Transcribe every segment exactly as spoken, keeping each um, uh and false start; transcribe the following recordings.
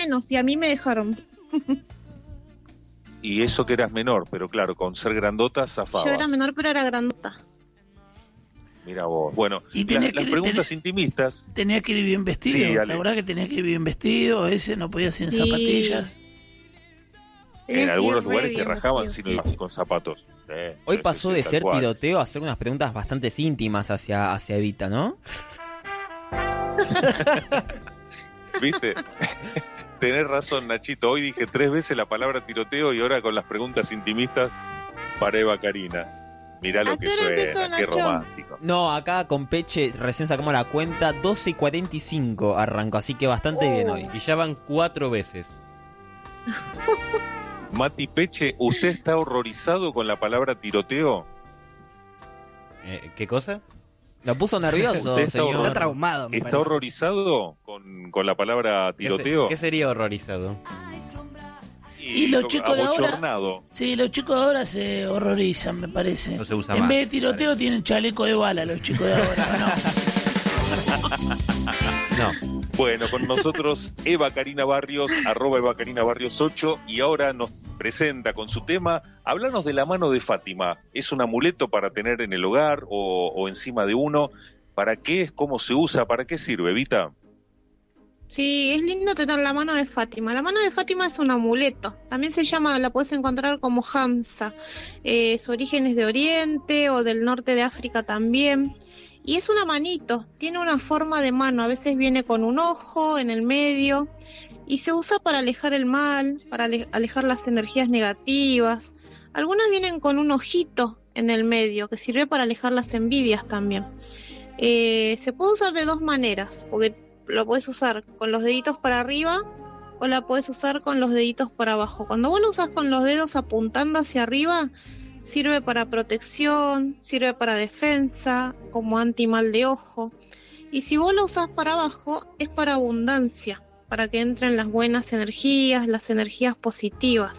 menos y a mí me dejaron. Y eso que eras menor, pero claro, con ser grandota zafabas. Yo era menor, pero era grandota. Mira vos. Bueno, Y las, tenía las que- preguntas tenía- intimistas. Tenía que ir bien vestido, Sí, ¿te Ale. acordás que tenía que ir bien vestido? Ese no podía sin Sí. zapatillas. Tenía En que algunos ir re lugares te bien rajaban vestido, sin sí, los- sí. con zapatos. Eh, Hoy sí, pasó sí, de tal ser cual. tiroteo a hacer unas preguntas bastante íntimas hacia, hacia Evita, ¿no? ¿Viste? Tenés razón, Nachito. Hoy dije tres veces la palabra tiroteo y ahora con las preguntas intimistas para Eva Karina. Mirá lo ¿A que qué hora empezó, suena, qué Nacho? romántico. No, acá con Peche recién sacamos la cuenta, doce y cuarenta y cinco arrancó, así que bastante bien hoy. Y ya van cuatro veces. Mati Peche, ¿usted está horrorizado con la palabra tiroteo? Eh, ¿Qué cosa? Lo puso nervioso, Usted está señor. horror- Está traumado, me ¿Está parece. horrorizado con, con la palabra ¿Qué, se- tiroteo? ¿Qué sería horrorizado? Y los chicos de ahora- abochornado. Sí, los chicos de ahora se horrorizan, me parece. No se usa en más, vez de tiroteo tienen chaleco de bala los chicos de ahora, ¿no? No. Bueno, con nosotros Eva Karina Barrios, arroba Eva Karina Barrios ocho, y ahora nos presenta con su tema. Háblanos de la mano de Fátima. ¿Es un amuleto para tener en el hogar o, o encima de uno? ¿Para qué es? ¿Cómo se usa? ¿Para qué sirve, Evita? Sí, es lindo tener la mano de Fátima. La mano de Fátima es un amuleto. También se llama, la puedes encontrar como Hamsa. Eh, su origen es de Oriente o del norte de África también. Y es una manito, tiene una forma de mano. A veces viene con un ojo en el medio y se usa para alejar el mal, para ale- alejar las energías negativas. Algunas vienen con un ojito en el medio que sirve para alejar las envidias también. Eh, se puede usar de dos maneras, porque lo puedes usar con los deditos para arriba o la puedes usar con los deditos para abajo. Cuando vos lo usas con los dedos apuntando hacia arriba, sirve para protección, sirve para defensa, como antimal de ojo. Y si vos lo usas para abajo, es para abundancia, para que entren las buenas energías, las energías positivas.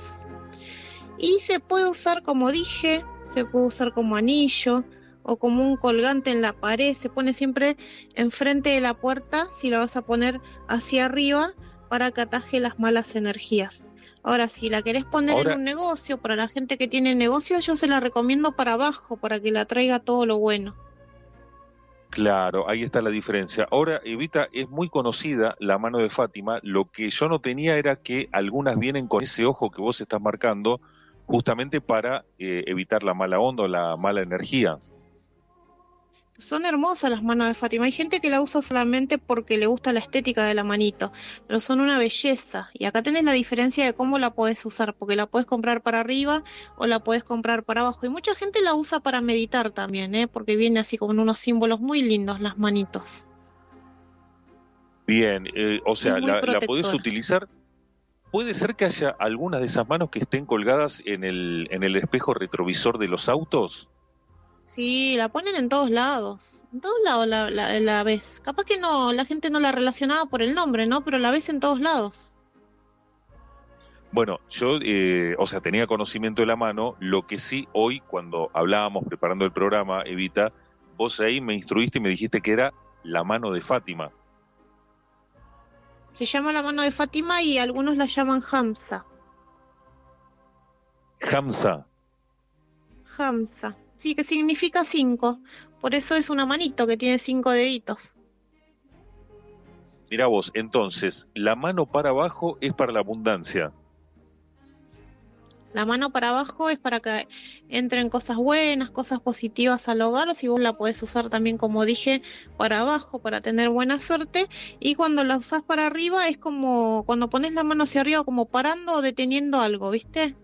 Y se puede usar, como dije, se puede usar como anillo o como un colgante en la pared. Se pone siempre enfrente de la puerta, si la vas a poner hacia arriba, para que ataje las malas energías. Ahora, si la querés poner Ahora- en un negocio, para la gente que tiene negocio, yo se la recomiendo para abajo, para que la traiga todo lo bueno. Claro, ahí está la diferencia. Ahora, Evita, es muy conocida la mano de Fátima. Lo que yo no tenía era que algunas vienen con ese ojo que vos estás marcando, justamente para eh, evitar la mala onda o la mala energía. Son hermosas las manos de Fátima. Hay gente que la usa solamente porque le gusta la estética de la manito, pero son una belleza. Y acá tenés la diferencia de cómo la podés usar, porque la podés comprar para arriba o la podés comprar para abajo. Y mucha gente la usa para meditar también, ¿eh? Porque viene así con unos símbolos muy lindos las manitos. Bien, eh, o sea, Es muy la, la protectora. podés utilizar. ¿Puede ser que haya algunas de esas manos que estén colgadas en el, en el espejo retrovisor de los autos? Sí, la ponen en todos lados. En todos lados la, la, la ves. Capaz que no, la gente no la relacionaba por el nombre, ¿no? Pero la ves en todos lados. Bueno, yo, eh, o sea, tenía conocimiento de la mano. Lo que sí, hoy, cuando hablábamos preparando el programa, Evita, vos ahí me instruiste y me dijiste que era la mano de Fátima. Se llama la mano de Fátima y algunos la llaman Hamsa. Hamsa. Hamsa. Sí, que significa cinco. Por eso es una manito que tiene cinco deditos. Mirá vos, entonces, la mano para abajo es para la abundancia. La mano para abajo es para que entren cosas buenas, cosas positivas al hogar, o si vos la podés usar también, como dije, para abajo, para tener buena suerte. Y cuando la usás para arriba es como cuando pones la mano hacia arriba, como parando o deteniendo algo, ¿viste?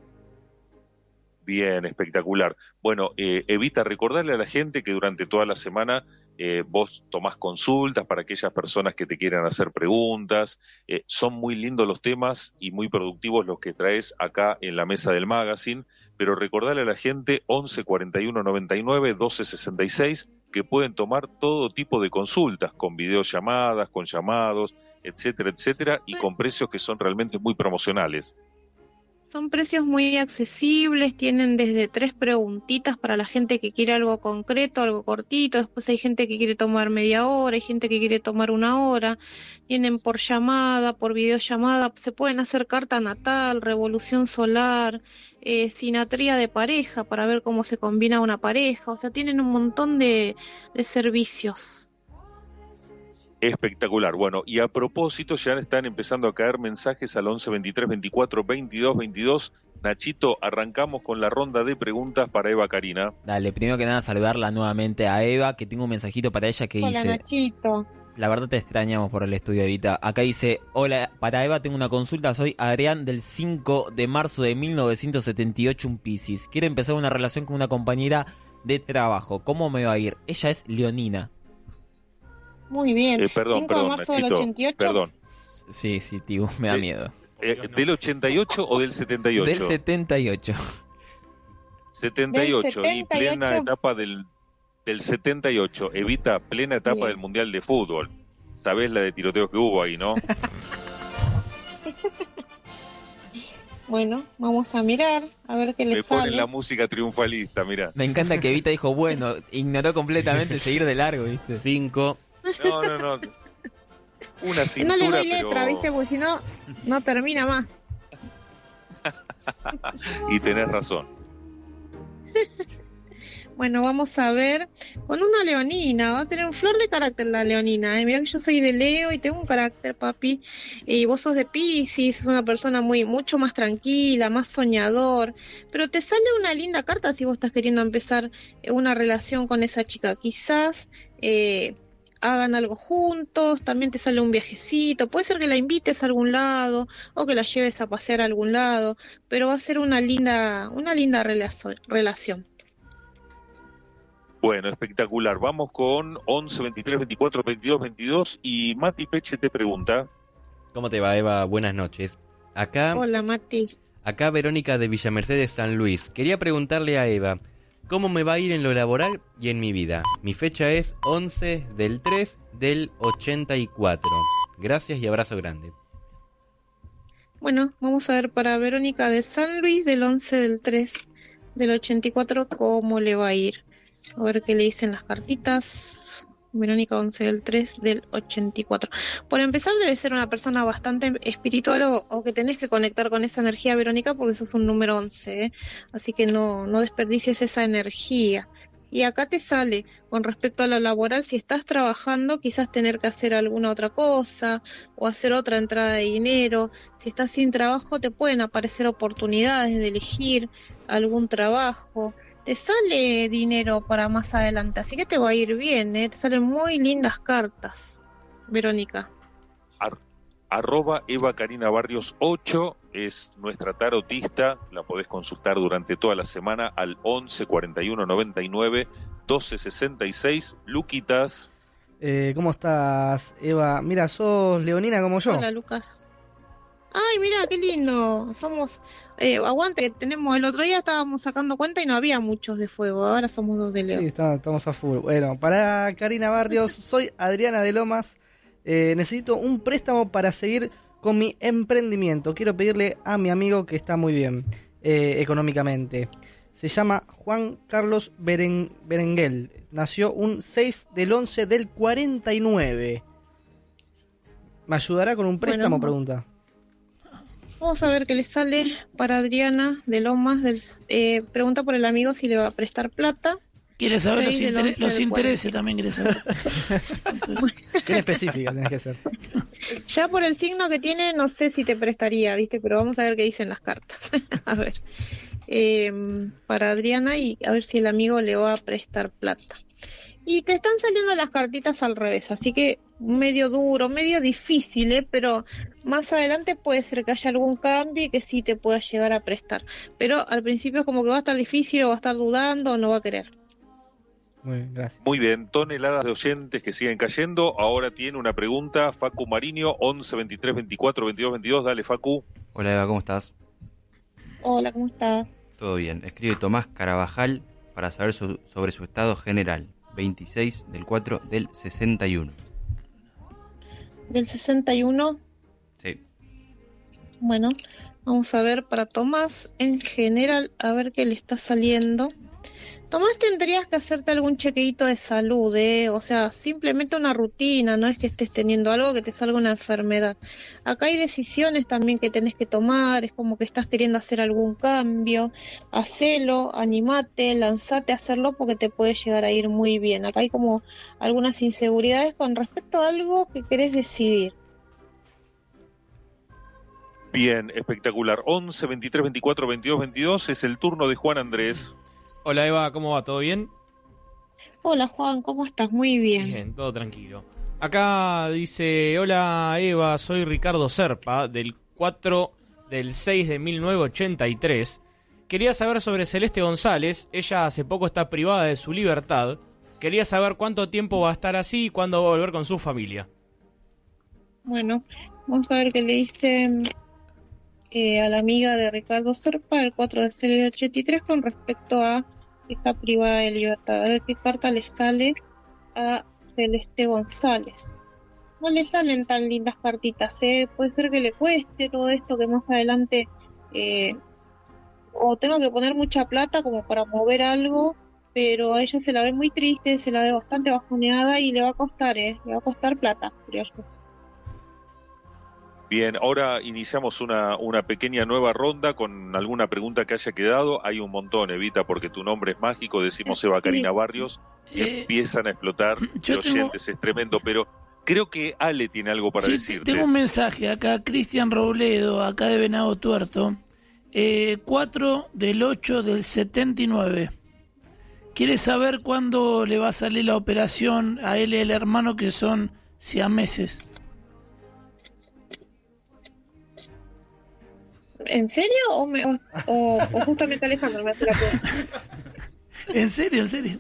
Bien, espectacular. Bueno, eh, Evita, recordarle a la gente que durante toda la semana eh, vos tomás consultas para aquellas personas que te quieran hacer preguntas. Eh, son muy lindos los temas y muy productivos los que traes acá en la mesa del magazine, pero recordarle a la gente once cuarenta y uno noventa y nueve doce sesenta y seis que pueden tomar todo tipo de consultas, con videollamadas, con llamados, etcétera, etcétera, y con precios que son realmente muy promocionales. Son precios muy accesibles, tienen desde tres preguntitas para la gente que quiere algo concreto, algo cortito, después hay gente que quiere tomar media hora, hay gente que quiere tomar una hora, tienen por llamada, por videollamada, se pueden hacer carta natal, revolución solar, eh, sinatría de pareja para ver cómo se combina una pareja, o sea, tienen un montón de, de servicios. Espectacular. Bueno, y a propósito, ya están empezando a caer mensajes al once veintitrés veinticuatro veintidós veintidós. Nachito, arrancamos con la ronda de preguntas para Eva Karina. Dale, primero que nada saludarla nuevamente a Eva, que tengo un mensajito para ella que Hola, dice... Nachito. La verdad te extrañamos por el estudio, Evita. Acá dice, hola, para Eva tengo una consulta, soy Adrián del cinco de marzo de mil novecientos setenta y ocho, un Piscis. Quiero empezar una relación con una compañera de trabajo. ¿Cómo me va a ir? Ella es leonina. Muy bien. Eh, perdón, cinco de perdón, marzo del Nachito, ochenta y ocho. perdón. Sí, sí, tío, me da Eh, miedo. Eh, ¿Del ochenta y ocho o del setenta y ocho? Del setenta y ocho. setenta y ocho, Del y plena setenta y ocho. etapa del, del setenta y ocho. Evita, plena etapa Yes. del Mundial de Fútbol. Sabés la de tiroteos que hubo ahí, ¿no? Bueno, vamos a mirar, a ver qué le Me ponen sale. la música triunfalista, mira. Me encanta que Evita dijo, bueno, ignoró completamente seguir de largo, ¿viste? Cinco. No, no, no. Una no cintura, le doy pero... letra, ¿viste? Porque si no, no termina más. Y tenés razón. Bueno, vamos a ver con una leonina. Va a tener un flor de carácter la leonina. ¿eh? Mirá que yo soy de Leo y tengo un carácter, papi. Y vos sos de Piscis, es una persona muy mucho más tranquila, más soñador. Pero te sale una linda carta si vos estás queriendo empezar eh, una relación con esa chica. Quizás eh, hagan algo juntos, también te sale un viajecito. Puede ser que la invites a algún lado o que la lleves a pasear a algún lado. Pero va a ser una linda, una linda relazo- relación. Bueno, espectacular. Vamos con once veintitrés veinticuatro veintidós veintidós y Mati Peche te pregunta. ¿Cómo te va, Eva? Buenas noches. Acá, Hola, Mati. acá Verónica de Villa Mercedes, San Luis. Quería preguntarle a Eva, ¿cómo me va a ir en lo laboral y en mi vida? Mi fecha es once del tres del ochenta y cuatro. Gracias y abrazo grande. Bueno, vamos a ver para Verónica de San Luis del once del tres del ochenta y cuatro cómo le va a ir. A ver qué le dicen las cartitas. Verónica once del tres del ochenta y cuatro. Por empezar debe ser una persona bastante espiritual o, o que tenés que conectar con esa energía, Verónica, porque sos un número once, ¿eh? Así que no, no desperdicies esa energía. Y acá te sale, con respecto a lo laboral, si estás trabajando, quizás tener que hacer alguna otra cosa o hacer otra entrada de dinero. Si estás sin trabajo, te pueden aparecer oportunidades de elegir algún trabajo. Te sale dinero para más adelante, así que te va a ir bien, ¿eh? Te salen muy lindas cartas, Verónica. Ar- arroba Eva Karina Barrios ocho es nuestra tarotista. La podés consultar durante toda la semana al once cuarenta y uno noventa y nueve doce sesenta y seis. Luquitas. Eh, ¿Cómo estás, Eva? Mira, sos leonina como yo. Hola, Lucas. Ay, mira, qué lindo. Somos, eh, aguante, que tenemos, el otro día estábamos sacando cuenta y no había muchos de fuego, ahora somos dos de Leo. Sí, está- estamos a full. Bueno, para Karina Barrios, soy Adriana de Lomas. Eh, necesito un préstamo para seguir con mi emprendimiento. Quiero pedirle a mi amigo que está muy bien eh, económicamente. Se llama Juan Carlos Beren- Berenguel. Nació un seis del once del cuarenta y nueve. ¿Me ayudará con un préstamo? Bueno. Pregunta. Vamos a ver qué le sale para Adriana de Lomas. Del, eh, pregunta por el amigo si le va a prestar plata. Quiere saber los, seis del inter- once los del intereses cuarenta. también, quiere saber. Entonces, Bien específica tenés que ser. Ya por el signo que tiene, no sé si te prestaría, ¿viste? Pero vamos a ver qué dicen las cartas. A ver. Eh, para Adriana y a ver si el amigo le va a prestar plata. Y te están saliendo las cartitas al revés, así que medio duro, medio difícil, ¿eh? Pero más adelante puede ser que haya algún cambio y que sí te pueda llegar a prestar. Pero al principio es como que va a estar difícil o va a estar dudando o no va a querer. Muy bien, gracias. Muy bien, toneladas de oyentes que siguen cayendo. Ahora tiene una pregunta Facu Mariño, once veintitrés veinticuatro veintidós veintidós. Dale, Facu. Hola Eva, ¿cómo estás? Hola, ¿cómo estás? Todo bien. Escribe Tomás Carabajal para saber su- sobre su estado general. veintiséis del cuatro del sesenta y uno. Del sesenta y uno. Sí. Bueno, vamos a ver para Tomás en general, a ver qué le está saliendo. Tomás, tendrías que hacerte algún chequeíto de salud, ¿eh? O sea, simplemente una rutina, no es que estés teniendo algo que te salga una enfermedad. Acá hay decisiones también que tenés que tomar, es como que estás queriendo hacer algún cambio, hacelo, animate, lanzate a hacerlo porque te puede llegar a ir muy bien. Acá hay como algunas inseguridades con respecto a algo que querés decidir. Bien, espectacular. once, veintitrés, veinticuatro, veintidós, veintidós es el turno de Juan Andrés. Hola Eva, ¿cómo va? ¿Todo bien? Hola Juan, ¿cómo estás? Muy bien. Bien, todo tranquilo. Acá dice, hola Eva, soy Ricardo Serpa, del cuatro del seis de mil novecientos ochenta y tres. Quería saber sobre Celeste González, ella hace poco está privada de su libertad. Quería saber cuánto tiempo va a estar así y cuándo va a volver con su familia. Bueno, vamos a ver qué le dice eh, a la amiga de Ricardo Serpa, el cuatro de seis del ochenta y tres, con respecto a está privada de libertad. A ver qué carta le sale a Celeste González. No le salen tan lindas cartitas, ¿eh? Puede ser que le cueste todo esto, que más adelante eh, o tengo que poner mucha plata como para mover algo, pero a ella se la ve muy triste, se la ve bastante bajoneada y le va a costar, ¿eh? Le va a costar plata, creo yo. Bien, ahora iniciamos una, una pequeña nueva ronda con alguna pregunta que haya quedado. Hay un montón, Evita, porque tu nombre es mágico, decimos Eva Sí. Karina Barrios, y Eh, empiezan a explotar yo de tengo- oyentes, es tremendo, pero creo que Ale tiene algo para sí, decirte. tengo un mensaje acá, Cristian Robledo, acá de Venado Tuerto, eh, cuatro del ocho del setenta y nueve. Quiere saber cuándo le va a salir la operación a él y el hermano, que son siameses. ¿En serio? ¿O, me, o, o- o justamente Alejandro me hace la pregunta? En serio, en serio.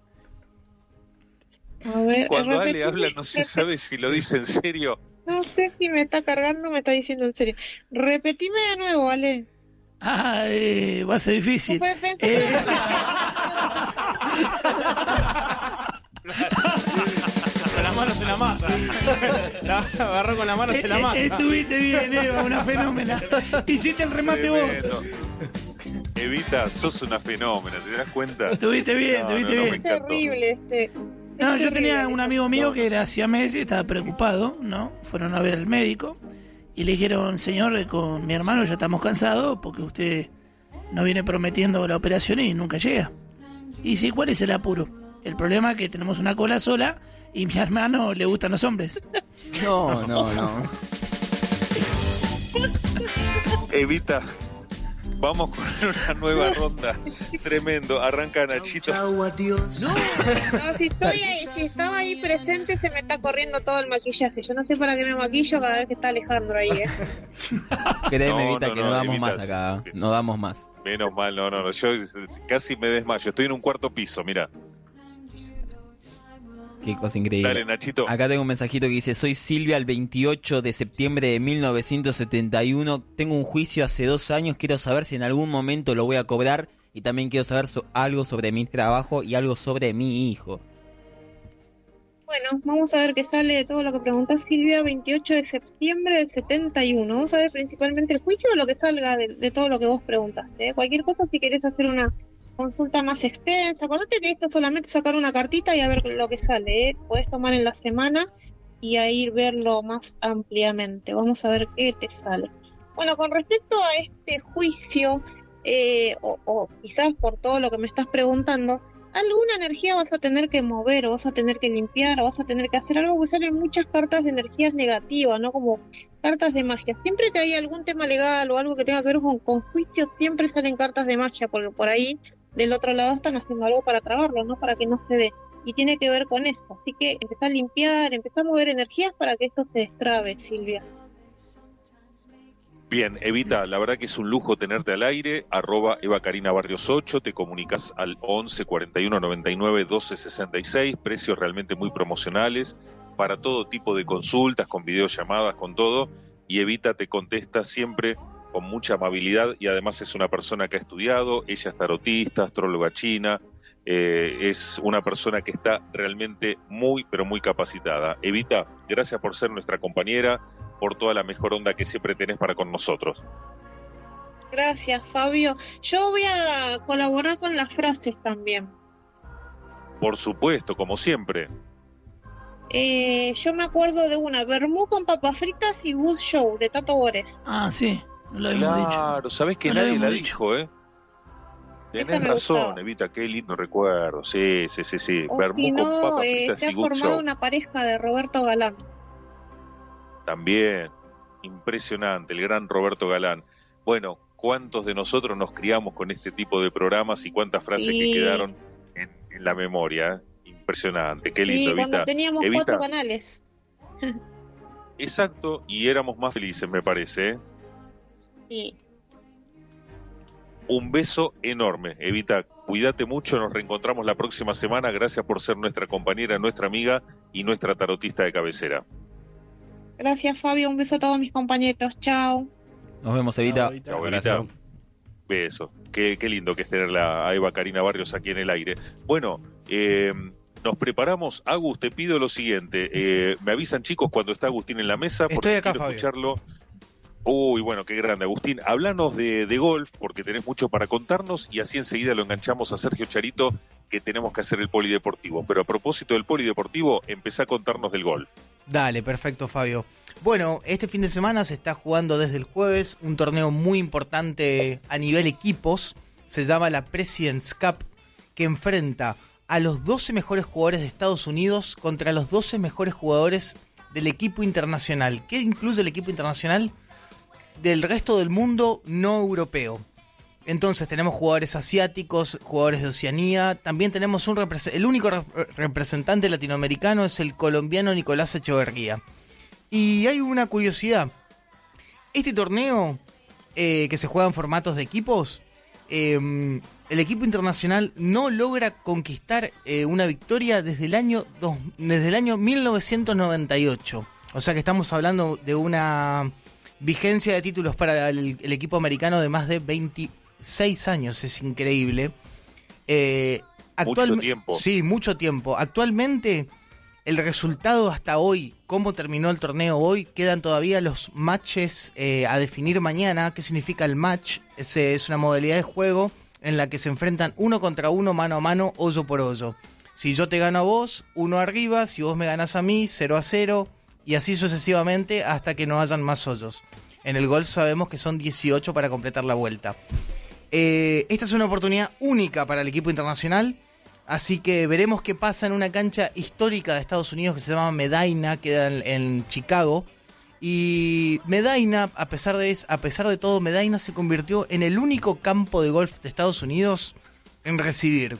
A ver, Cuando Ale repetime, habla no se sabe si lo dice en serio. No sé si me está cargando o me está diciendo en serio. Repetime de nuevo, Ale. Ah, eh, va a ser difícil. No puede pensar Eh, Con las manos en la masa. La agarró con las manos en la eh, masa. Estuviste bien, Eva, una fenómena. Hiciste el remate vos. Tremendo. Evita, sos una fenómena, ¿te das cuenta? Estuviste bien, No, estuviste no, no, bien. me Es encantó. terrible este. No, es yo terrible. tenía un amigo mío que era siamés y estaba preocupado, ¿no? Fueron a ver al médico y le dijeron, señor, eh, con mi hermano ya estamos cansados porque usted nos viene prometiendo la operación y nunca llega. Y dice, ¿cuál es el apuro? El problema es que tenemos una cola sola y a mi hermano le gustan los hombres. No, no, no. Evita, vamos con una nueva ronda. Tremendo, arranca Nachito. No, si, estoy ahí, si estaba ahí presente se me está corriendo todo el maquillaje. Yo no sé para qué me maquillo cada vez que está Alejandro ahí, ¿eh? Créeme, No, Evita, no, que no, no, damos Evita, más acá. sí. No damos más. Menos mal, no, no, no, yo casi me desmayo. Estoy en un cuarto piso, mira. Qué cosa increíble. Dale, Nachito. Acá tengo un mensajito que dice, soy Silvia, el veintiocho de septiembre de mil novecientos setenta y uno. Tengo un juicio hace dos años, quiero saber si en algún momento lo voy a cobrar. Y también quiero saber so- algo sobre mi trabajo y algo sobre mi hijo. Bueno, vamos a ver qué sale de todo lo que preguntás, Silvia, veintiocho de septiembre del setenta y uno. Vamos a ver principalmente el juicio o lo que salga de, de todo lo que vos preguntaste, ¿eh? Cualquier cosa, si querés hacer una consulta más extensa, acordate que esto es solamente sacar una cartita y a ver lo que sale, ¿eh? Podés tomar en la semana y ahí verlo más ampliamente. Vamos a ver qué te sale. Bueno, con respecto a este juicio, eh, o, o quizás por todo lo que me estás preguntando, alguna energía vas a tener que mover, o vas a tener que limpiar, o vas a tener que hacer algo, que salen muchas cartas de energías negativas, ¿no? Como cartas de magia. Siempre que hay algún tema legal o algo que tenga que ver con, con juicios, siempre salen cartas de magia, porque por ahí del otro lado están haciendo algo para trabarlo, ¿no? Para que no se dé. Y tiene que ver con esto. Así que empezá a limpiar, empezá a mover energías para que esto se destrabe, Silvia. Bien, Evita, la verdad que es un lujo tenerte al aire, arroba Eva Karina Barrios ocho, te comunicas al once cuarenta y uno noventa y nueve doce sesenta y seis, precios realmente muy promocionales, para todo tipo de consultas, con videollamadas, con todo, y Evita te contesta siempre con mucha amabilidad, y además es una persona que ha estudiado, ella es tarotista, astróloga china, eh, es una persona que está realmente muy, pero muy capacitada. Evita, gracias por ser nuestra compañera, por toda la mejor onda que siempre tenés para con nosotros. Gracias, Fabio. Yo voy a colaborar con las frases también. Por supuesto, como siempre. Eh, yo me acuerdo de una, vermú con papas fritas y good show, de Tato Bores. Ah, sí, no lo habíamos dicho. Claro, sabés que No lo nadie la habíamos dijo, ¿eh? Esa Tenés me razón, gustaba. Evita, qué lindo recuerdo. Sí, sí, sí, sí. O Vermú si con no, papas eh, fritas se y ha good formado show. una pareja de Roberto Galán. También, impresionante, el gran Roberto Galán. Bueno, ¿cuántos de nosotros nos criamos con este tipo de programas y cuántas frases Sí. que quedaron en, en la memoria? ¿Eh? Impresionante, qué Sí, lindo, cuando Evita. teníamos Evita, cuatro canales. exacto, y éramos más felices, me parece. ¿eh? Sí. Un beso enorme, Evita, cuídate mucho, nos reencontramos la próxima semana, gracias por ser nuestra compañera, nuestra amiga y nuestra tarotista de cabecera. Gracias, Fabio. Un beso a todos mis compañeros. Chao. Nos vemos, Evita. Chao, Chao, Abrazo. Evita. Beso. Qué, qué lindo que es tenerla a Eva Karina Barrios aquí en el aire. Bueno, eh, nos preparamos. Agus, te pido lo siguiente. Eh, me avisan, chicos, cuando está Agustín en la mesa. Porque Estoy acá, quiero Fabio. escucharlo. Uy, bueno, qué grande, Agustín. Hablanos de, de golf, porque tenés mucho para contarnos, y así enseguida lo enganchamos a Sergio Charito, que tenemos que hacer el polideportivo. Pero a propósito del polideportivo, empezá a contarnos del golf. Dale, perfecto, Fabio. Bueno, este fin de semana se está jugando desde el jueves un torneo muy importante a nivel equipos. Se llama la President's Cup, que enfrenta a los doce mejores jugadores de Estados Unidos contra los doce mejores jugadores del equipo internacional. ¿Qué incluye el equipo internacional? Del resto del mundo no europeo. Entonces tenemos jugadores asiáticos, jugadores de Oceanía, también tenemos un repre- el único rep- representante latinoamericano es el colombiano Nicolás Echeverría. Y hay una curiosidad, este torneo eh, que se juega en formatos de equipos, eh, el equipo internacional no logra conquistar eh, una victoria desde el año dos, desde el año mil novecientos noventa y ocho. O sea que estamos hablando de una vigencia de títulos para el, el equipo americano de más de veintiséis años, es increíble. Eh, Mucho tiempo. Sí, mucho tiempo. Actualmente, el resultado hasta hoy, cómo terminó el torneo hoy, quedan todavía los matches eh, a definir mañana. ¿Qué significa el match? Es, es una modalidad de juego en la que se enfrentan uno contra uno, mano a mano, hoyo por hoyo. Si yo te gano a vos, uno arriba. Si vos me ganás a mí, cero a cero. Y así sucesivamente hasta que no hayan más hoyos. En el golf sabemos que son dieciocho para completar la vuelta. Eh, esta es una oportunidad única para el equipo internacional. Así que veremos qué pasa en una cancha histórica de Estados Unidos que se llama Medina, queda en, en Chicago. Y Medina, a pesar de a pesar de todo, Medina se convirtió en el único campo de golf de Estados Unidos en recibir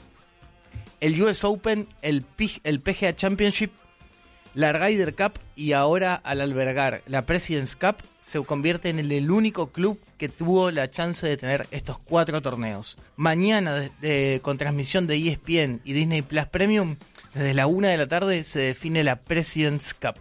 el U S Open, el, P, el P G A Championship, la Ryder Cup, y ahora al albergar la President's Cup se convierte en el, el único club que tuvo la chance de tener estos cuatro torneos. Mañana, de, de, con transmisión de E S P N y Disney Plus Premium, desde la una de la tarde se define la President's Cup.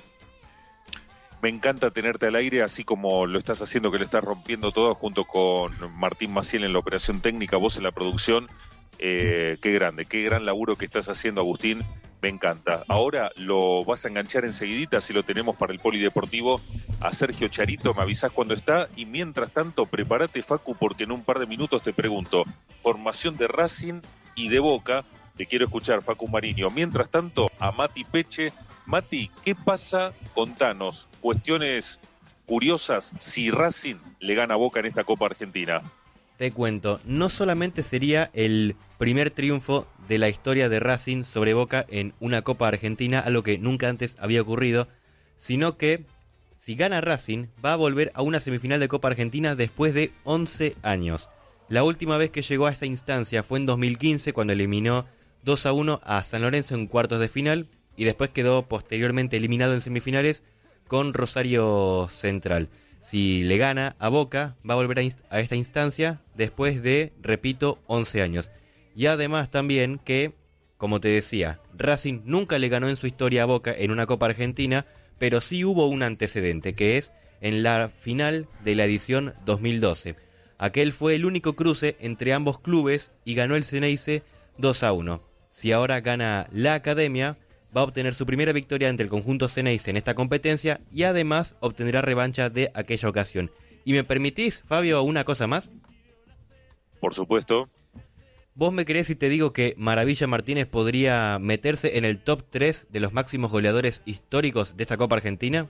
Me encanta tenerte al aire, así como lo estás haciendo, que lo estás rompiendo todo, junto con Martín Maciel en la operación técnica, vos en la producción. Eh, qué grande, qué gran laburo que estás haciendo, Agustín. Me encanta. Ahora lo vas a enganchar enseguidita, si lo tenemos para el polideportivo, a Sergio Charito. Me avisás cuando está. Y mientras tanto, prepárate, Facu, porque en un par de minutos te pregunto formación de Racing y de Boca. Te quiero escuchar, Facu Mariño. Mientras tanto, a Mati Peche. Mati, ¿qué pasa? Contanos. Cuestiones curiosas si Racing le gana a Boca en esta Copa Argentina. Te cuento, no solamente sería el primer triunfo de la historia de Racing sobre Boca en una Copa Argentina, algo que nunca antes había ocurrido, sino que si gana Racing va a volver a una semifinal de Copa Argentina después de once años. La última vez que llegó a esa instancia fue en dos mil quince, cuando eliminó dos a uno a San Lorenzo en cuartos de final, y después quedó posteriormente eliminado en semifinales con Rosario Central. Si le gana a Boca, va a volver a, inst- a esta instancia después de, repito, once años. Y además también que, como te decía, Racing nunca le ganó en su historia a Boca en una Copa Argentina, pero sí hubo un antecedente, que es en la final de la edición dos mil doce. Aquel fue el único cruce entre ambos clubes y ganó el Xeneize dos a uno. Si ahora gana la Academia, va a obtener su primera victoria ante el conjunto Ceneice en esta competencia y además obtendrá revancha de aquella ocasión. ¿Y me permitís, Fabio, una cosa más? Por supuesto. ¿Vos me creés si te digo que Maravilla Martínez podría meterse en el top tres de los máximos goleadores históricos de esta Copa Argentina?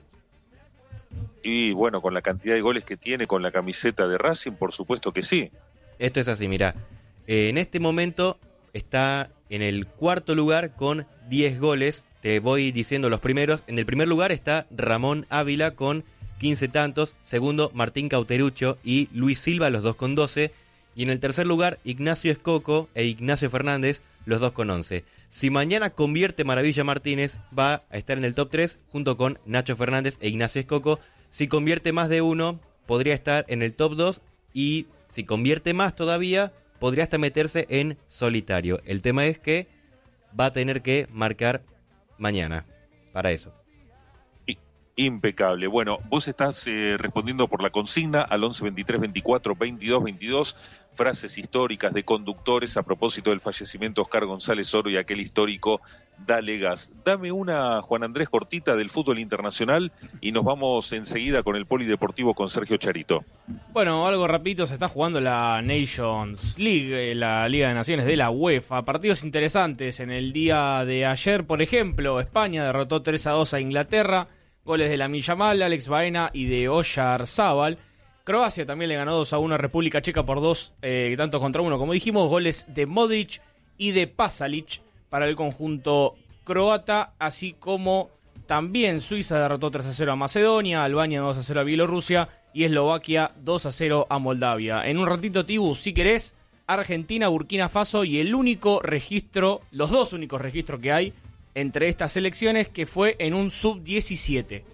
Y bueno, con la cantidad de goles que tiene con la camiseta de Racing, por supuesto que sí. Esto es así, mirá. Eh, en este momento está en el cuarto lugar con diez goles. Te voy diciendo los primeros. En el primer lugar está Ramón Ávila con quince tantos. Segundo, Martín Cauterucho y Luis Silva, los dos con doce. Y en el tercer lugar, Ignacio Escoco e Ignacio Fernández, los dos con once. Si mañana convierte Maravilla Martínez, va a estar en el top tres junto con Nacho Fernández e Ignacio Escoco. Si convierte más de uno, podría estar en el top dos. Y si convierte más todavía, podría hasta meterse en solitario. El tema es que va a tener que marcar mañana para eso. Impecable. Bueno, vos estás eh, respondiendo por la consigna al once veintitrés veinticuatro veintidós veintidós, frases históricas de conductores a propósito del fallecimiento de Oscar González Oro y aquel histórico Dale Gas. Dame una, Juan Andrés, cortita del fútbol internacional y nos vamos enseguida con el polideportivo con Sergio Charito. Bueno, algo rapidito, se está jugando la Nations League, la Liga de Naciones de la UEFA. Partidos interesantes en el día de ayer, por ejemplo, España derrotó tres a dos a Inglaterra. Goles de Lamine Yamal, Alex Baena y de Oyarzábal. Croacia también le ganó dos a uno a República Checa por dos eh, tantos contra uno. Como dijimos, goles de Modric y de Pasalic para el conjunto croata. Así como también Suiza derrotó tres a cero a Macedonia, Albania dos a cero a Bielorrusia y Eslovaquia dos a cero a Moldavia. En un ratito, Tibu, si querés, Argentina, Burkina Faso y el único registro, los dos únicos registros que hay entre estas selecciones, que fue en un sub diecisiete.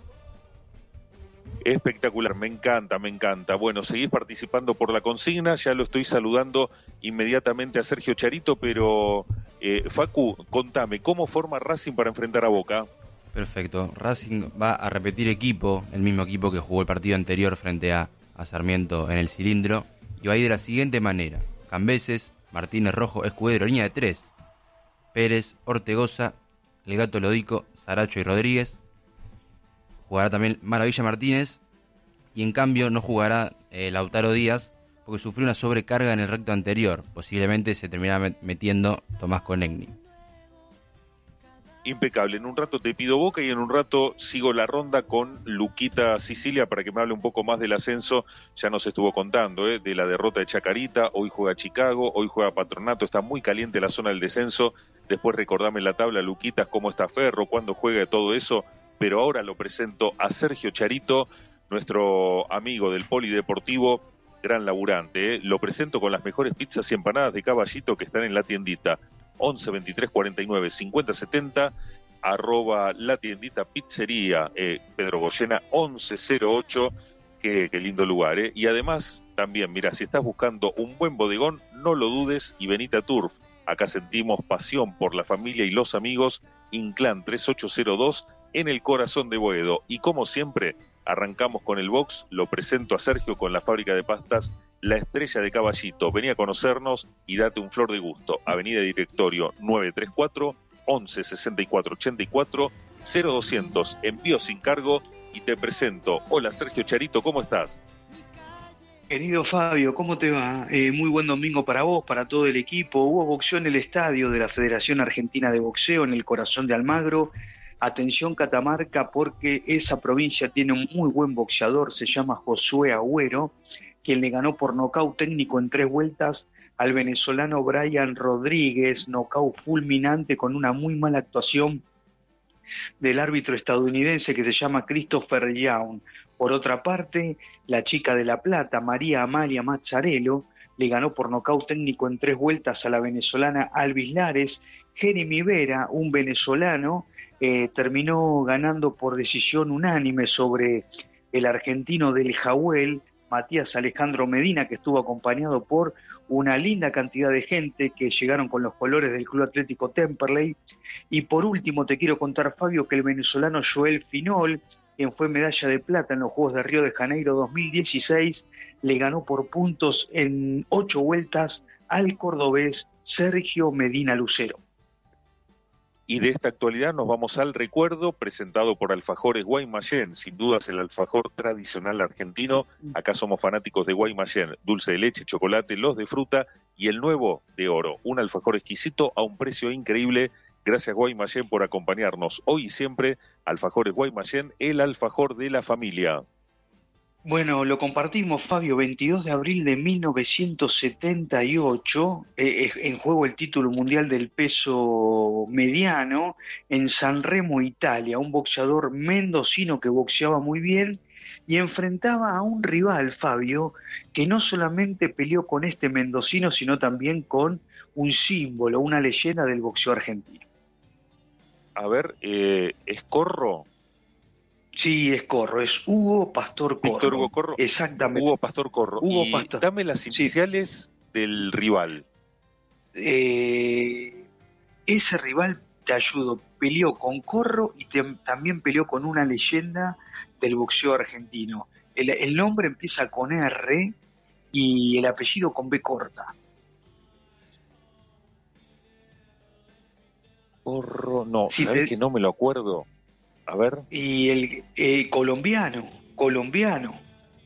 Espectacular, me encanta, me encanta. Bueno, seguís participando por la consigna, ya lo estoy saludando inmediatamente a Sergio Charito, pero eh, Facu, contame, ¿cómo forma Racing para enfrentar a Boca? Perfecto, Racing va a repetir equipo, el mismo equipo que jugó el partido anterior frente a, a Sarmiento en el cilindro, y va a ir de la siguiente manera: Cambeses, Martínez, Rojo, Escudero, línea de tres, Pérez, Ortegoza, El Gato Lodico, Saracho y Rodríguez. Jugará también Maravilla Martínez. Y en cambio no jugará eh, Lautaro Díaz, porque sufrió una sobrecarga en el recto anterior. Posiblemente se terminará metiendo Tomás Conegni. Impecable. En un rato te pido Boca y en un rato sigo la ronda con Luquita Sicilia para que me hable un poco más del ascenso. Ya nos estuvo contando ¿eh? de la derrota de Chacarita. Hoy juega Chicago, hoy juega Patronato. Está muy caliente la zona del descenso. Después recordame en la tabla, Luquitas, cómo está Ferro, cuándo juega, todo eso. Pero ahora lo presento a Sergio Charito, nuestro amigo del polideportivo, gran laburante. ¿eh? Lo presento con las mejores pizzas y empanadas de Caballito que están en la tiendita. once veintitrés cuarenta y nueve cincuenta setenta, arroba la tiendita pizzería, eh, Pedro Goyena once cero ocho, qué, qué lindo lugar, eh. Y además, también, mira, si estás buscando un buen bodegón, no lo dudes y venite a Turf. Acá sentimos pasión por la familia y los amigos. Inclán treinta y ocho cero dos, en el corazón de Boedo. Y como siempre, arrancamos con el box. Lo presento a Sergio con la fábrica de pastas La Estrella de Caballito. Vení a conocernos y date un flor de gusto. Avenida Directorio nueve tres cuatro, once sesenta y cuatro ochenta y cuatro, cero doscientos. Envío sin cargo y te presento. Hola Sergio Charito, ¿cómo estás? Querido Fabio, ¿cómo te va? Eh, muy buen domingo para vos, para todo el equipo. Hubo boxeo en el estadio de la Federación Argentina de Boxeo, en el corazón de Almagro. Atención Catamarca, porque esa provincia tiene un muy buen boxeador, se llama Josué Agüero, quien le ganó por nocaut técnico en tres vueltas al venezolano Brian Rodríguez, nocaut fulminante con una muy mala actuación del árbitro estadounidense que se llama Christopher Young. Por otra parte, la chica de La Plata, María Amalia Mazzarello, le ganó por nocaut técnico en tres vueltas a la venezolana Alvis Lares. Jeremy Vera, un venezolano, eh, terminó ganando por decisión unánime sobre el argentino del Jahuel, Matías Alejandro Medina, que estuvo acompañado por una linda cantidad de gente que llegaron con los colores del Club Atlético Temperley. Y por último te quiero contar, Fabio, que el venezolano Joel Finol, quien fue medalla de plata en los Juegos de Río de Janeiro dos mil dieciséis, le ganó por puntos en ocho vueltas al cordobés Sergio Medina Lucero. Y de esta actualidad nos vamos al recuerdo presentado por Alfajores Guaymallén, sin dudas el alfajor tradicional argentino. Acá somos fanáticos de Guaymallén, dulce de leche, chocolate, los de fruta y el nuevo de oro. Un alfajor exquisito a un precio increíble. Gracias Guaymallén por acompañarnos hoy y siempre. Alfajores Guaymallén, el alfajor de la familia. Bueno, lo compartimos, Fabio, veintidós de abril de mil novecientos setenta y ocho, eh, en juego el título mundial del peso mediano, en San Remo, Italia, un boxeador mendocino que boxeaba muy bien y enfrentaba a un rival, Fabio, que no solamente peleó con este mendocino, sino también con un símbolo, una leyenda del boxeo argentino. A ver, eh, ¿es Corro? Sí, es Corro, es Hugo Pastor Corro. Víctor Hugo Corro. Exactamente. Hugo Pastor Corro. Hugo y Pastor. Dame las iniciales sí. del rival. Eh, ese rival, te ayudo, peleó con Corro y te, también peleó con una leyenda del boxeo argentino. El, el nombre empieza con R y el apellido con B corta. Corro, no, Sí, ¿sabes te... que no me lo acuerdo? A ver. Y el eh, colombiano, colombiano,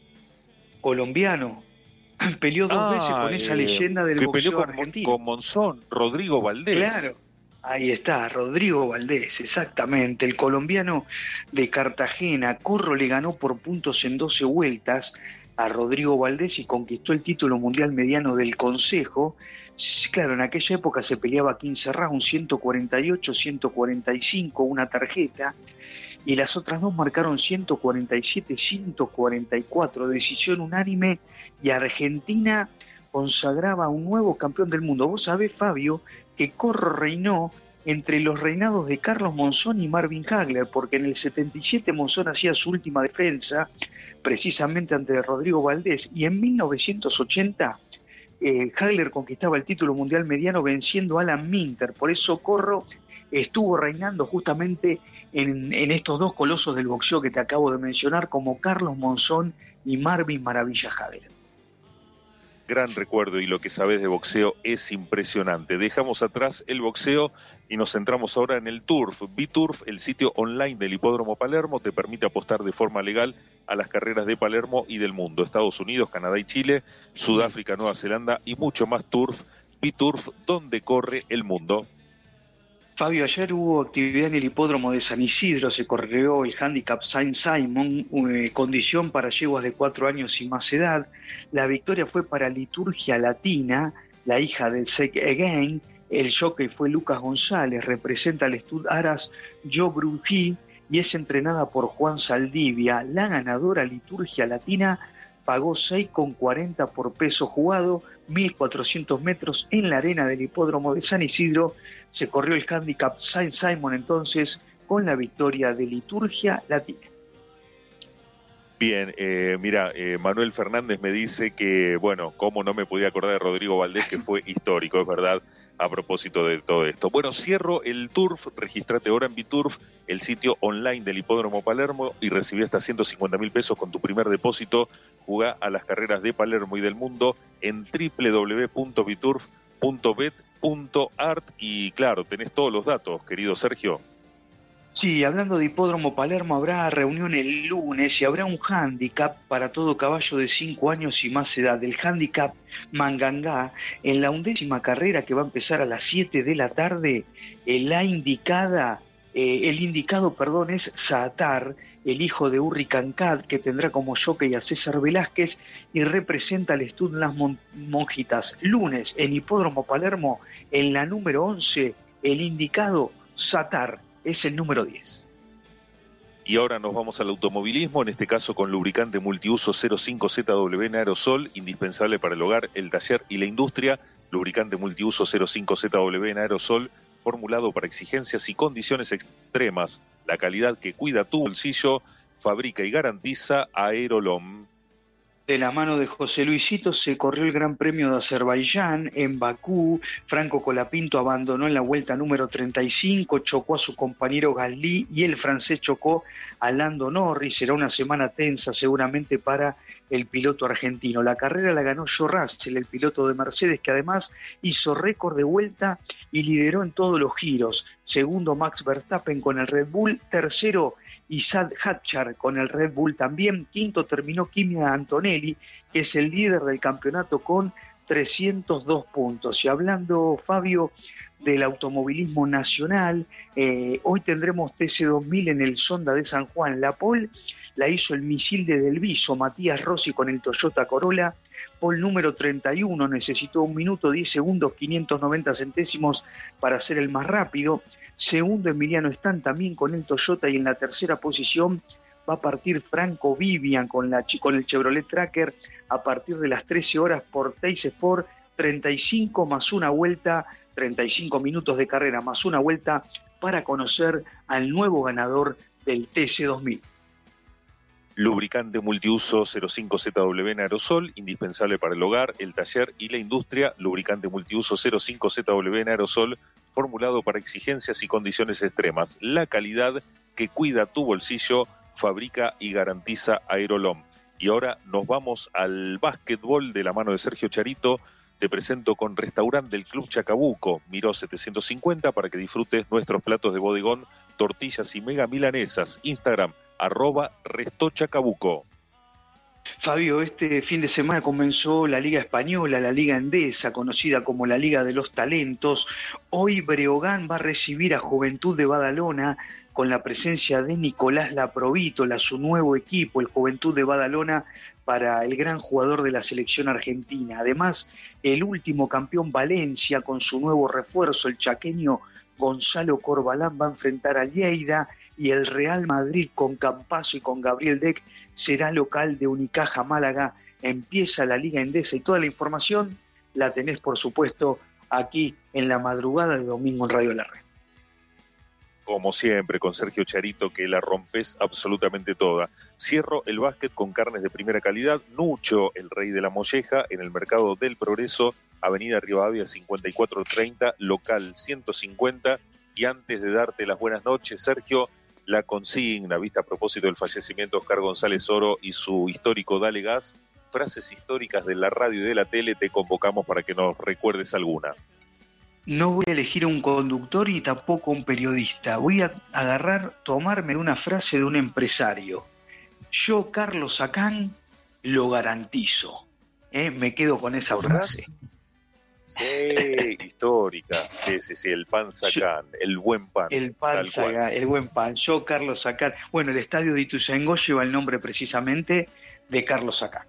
colombiano, peleó dos ah, veces con esa eh, leyenda del que boxeo peleó con, argentino. con Monzón, Rodrigo Valdés. Claro, ahí está, Rodrigo Valdés, exactamente, el colombiano de Cartagena. Corro le ganó por puntos en doce vueltas a Rodrigo Valdés y conquistó el título mundial mediano del Consejo. Claro, en aquella época se peleaba quince rounds, ciento cuarenta y ocho, ciento cuarenta y cinco, una tarjeta, y las otras dos marcaron ciento cuarenta y siete, ciento cuarenta y cuatro, decisión unánime, y Argentina consagraba a un nuevo campeón del mundo. Vos sabés, Fabio, que Corro reinó entre los reinados de Carlos Monzón y Marvin Hagler, porque en el setenta y siete Monzón hacía su última defensa, precisamente ante Rodrigo Valdés, y en mil novecientos ochenta eh, Hagler conquistaba el título mundial mediano venciendo a Alan Minter. Por eso Corro estuvo reinando justamente en, en estos dos colosos del boxeo que te acabo de mencionar, como Carlos Monzón y Marvin Maravilla Hagler. Gran recuerdo, y lo que sabés de boxeo es impresionante. Dejamos atrás el boxeo y nos centramos ahora en el Turf. B-Turf, el sitio online del Hipódromo Palermo, te permite apostar de forma legal a las carreras de Palermo y del mundo. Estados Unidos, Canadá y Chile, Sudáfrica, Nueva Zelanda y mucho más Turf. B-Turf, donde corre el mundo. Fabio, ayer hubo actividad en el hipódromo de San Isidro, se corrió el handicap Saint Simon, eh, condición para yeguas de cuatro años y más edad. La victoria fue para Liturgia Latina, la hija del Sec Again. El jockey fue Lucas González, representa al Stud Aras Joe Brují y es entrenada por Juan Saldivia. La ganadora, Liturgia Latina, pagó seis con cuarenta por peso jugado, mil cuatrocientos metros en la arena del hipódromo de San Isidro. Se corrió el handicap Saint Simon entonces con la victoria de Liturgia Latina. Bien, eh, mira, eh, Manuel Fernández me dice que, bueno, cómo no me podía acordar de Rodrigo Valdés, que fue histórico, es verdad, a propósito de todo esto. Bueno, cierro el Turf, registrate ahora en BitTurf, el sitio online del Hipódromo Palermo, y recibí hasta ciento cincuenta mil pesos con tu primer depósito. Jugá a las carreras de Palermo y del mundo en doble u doble u doble u punto biturf punto bet punto art, y claro, tenés todos los datos, querido Sergio. Sí, hablando de Hipódromo Palermo, habrá reunión el lunes y habrá un handicap para todo caballo de cinco años y más edad. El handicap Mangangá, en la undécima carrera que va a empezar a las siete de la tarde, eh, la indicada, eh, el indicado, perdón, es Saatar, el hijo de Hurricane Cat, que tendrá como jockey a César Velázquez y representa al Stud Las Mon- Monjitas. Lunes en Hipódromo Palermo, en la número once, el indicado Saatar. Es el número diez. Y ahora nos vamos al automovilismo, en este caso con lubricante multiuso cero cinco Z W en aerosol, indispensable para el hogar, el taller y la industria. Lubricante multiuso cero cinco Z W en aerosol, formulado para exigencias y condiciones extremas. La calidad que cuida tu bolsillo, fabrica y garantiza Aerolom. De la mano de José Luisito se corrió el Gran Premio de Azerbaiyán en Bakú. Franco Colapinto abandonó en la vuelta número treinta y cinco, chocó a su compañero Gasly y el francés chocó a Lando Norris. Será una semana tensa seguramente para el piloto argentino. La carrera la ganó George Russell, el piloto de Mercedes, que además hizo récord de vuelta y lideró en todos los giros. Segundo, Max Verstappen con el Red Bull. Tercero, Isad Hadjar con el Red Bull también. Quinto terminó Kimi Antonelli, que es el líder del campeonato con trescientos dos puntos. Y hablando, Fabio, del automovilismo nacional, eh, hoy tendremos T C dos mil en el Sonda de San Juan. La pole la hizo el misil de Delviso, Matías Rossi con el Toyota Corolla. Pole número treinta y uno, necesitó un minuto, diez segundos, quinientos noventa centésimos para ser el más rápido. Segundo, Emiliano Stan también con el Toyota, y en la tercera posición va a partir Franco Vivian con, la, con el Chevrolet Tracker a partir de las trece horas por Teis Sport. Treinta y cinco más una vuelta, treinta y cinco minutos de carrera más una vuelta para conocer al nuevo ganador del T C dos mil. Lubricante multiuso cero cinco Z W en aerosol, indispensable para el hogar, el taller y la industria. Lubricante multiuso cero cinco Z W en aerosol, formulado para exigencias y condiciones extremas. La calidad que cuida tu bolsillo, fabrica y garantiza Aerolom. Y ahora nos vamos al básquetbol de la mano de Sergio Charito. Te presento con Restaurante del Club Chacabuco, Miró setecientos cincuenta, para que disfrutes nuestros platos de bodegón, tortillas y mega milanesas. Instagram, arroba Resto Chacabuco. Fabio, este fin de semana comenzó la Liga Española, la Liga Endesa, conocida como la Liga de los Talentos. Hoy Breogán va a recibir a Juventud de Badalona con la presencia de Nicolás Laprovítola, su nuevo equipo, el Juventud de Badalona, para el gran jugador de la selección argentina. Además, el último campeón Valencia, con su nuevo refuerzo, el chaqueño Gonzalo Corbalán, va a enfrentar a Lleida, y el Real Madrid con Campazzo y con Gabriel Deck será local de Unicaja Málaga. Empieza la Liga Endesa y toda la información la tenés, por supuesto, aquí en la madrugada de domingo en Radio La Red. Como siempre, con Sergio Charito, que la rompes absolutamente toda. Cierro el básquet con carnes de primera calidad. Nucho, el rey de la molleja, en el Mercado del Progreso, Avenida Rivadavia cincuenta y cuatro treinta, local ciento cincuenta. Y antes de darte las buenas noches, Sergio, la consigna, vista a propósito del fallecimiento de Oscar González Oro y su histórico Dale Gas, frases históricas de la radio y de la tele, te convocamos para que nos recuerdes alguna. No voy a elegir un conductor y tampoco un periodista. Voy a agarrar, tomarme una frase de un empresario. Yo, Carlos Sacán, lo garantizo. ¿Eh? Me quedo con esa frase. Sí, histórica. Sí, sí, sí, el pan Sacán, el buen pan. El pan Sacán, el buen pan. Yo, Carlos Sacán. Bueno, el estadio de Ituzaingó lleva el nombre precisamente de Carlos Sacán.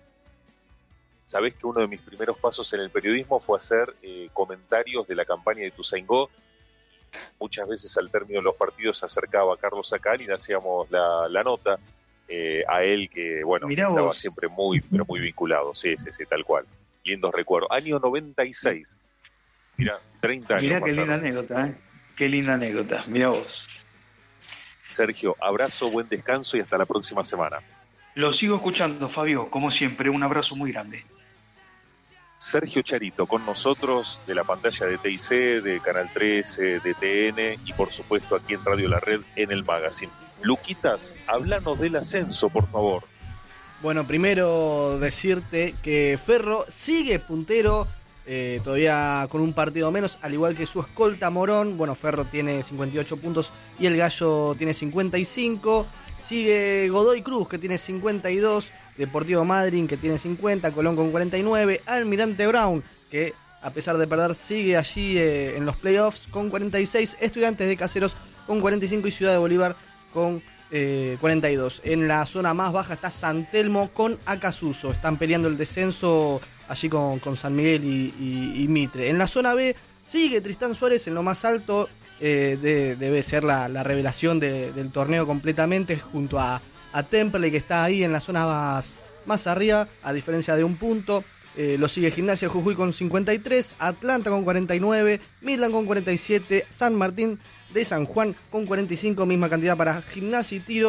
Sabés que uno de mis primeros pasos en el periodismo fue hacer eh, comentarios de la campaña de Ituzaingó. Muchas veces al término de los partidos se acercaba a Carlos Sacán y le hacíamos la, la nota eh, a él, que bueno, Mirá estaba vos. siempre muy, pero muy vinculado. Sí, sí, sí, tal cual. Lindos recuerdos. Año noventa y seis. Mirá, treinta años Mirá qué pasaron. linda anécdota, ¿eh? Qué linda anécdota. Mirá vos. Sergio, abrazo, buen descanso y hasta la próxima semana. Lo sigo escuchando, Fabio, como siempre. Un abrazo muy grande. Sergio Charito con nosotros, de la pantalla de T I C, de Canal trece, de T N y por supuesto aquí en Radio La Red, en el Magazine. Luquitas, háblanos del ascenso, por favor. Bueno, primero decirte que Ferro sigue puntero, eh, todavía con un partido menos, al igual que su escolta Morón. Bueno, Ferro tiene cincuenta y ocho puntos y el Gallo tiene cincuenta y cinco. Sigue Godoy Cruz, que tiene cincuenta y dos, Deportivo Madryn, que tiene cincuenta, Colón con cuarenta y nueve, Almirante Brown, que a pesar de perder sigue allí eh, en los playoffs con cuarenta y seis, Estudiantes de Caseros con cuarenta y cinco y Ciudad de Bolívar con eh, cuarenta y dos. En la zona más baja está San Telmo con Acasuso, están peleando el descenso allí con, con San Miguel y, y, y Mitre. En la zona B sigue Tristán Suárez en lo más alto. Eh, de, debe ser la, la revelación de, del torneo completamente, junto a, a Temperley, que está ahí en la zona más, más arriba, a diferencia de un punto. Eh, lo sigue Gimnasia Jujuy con cincuenta y tres, Atlanta con cuarenta y nueve, Midland con cuarenta y siete, San Martín de San Juan con cuarenta y cinco, misma cantidad para Gimnasia y Tiro.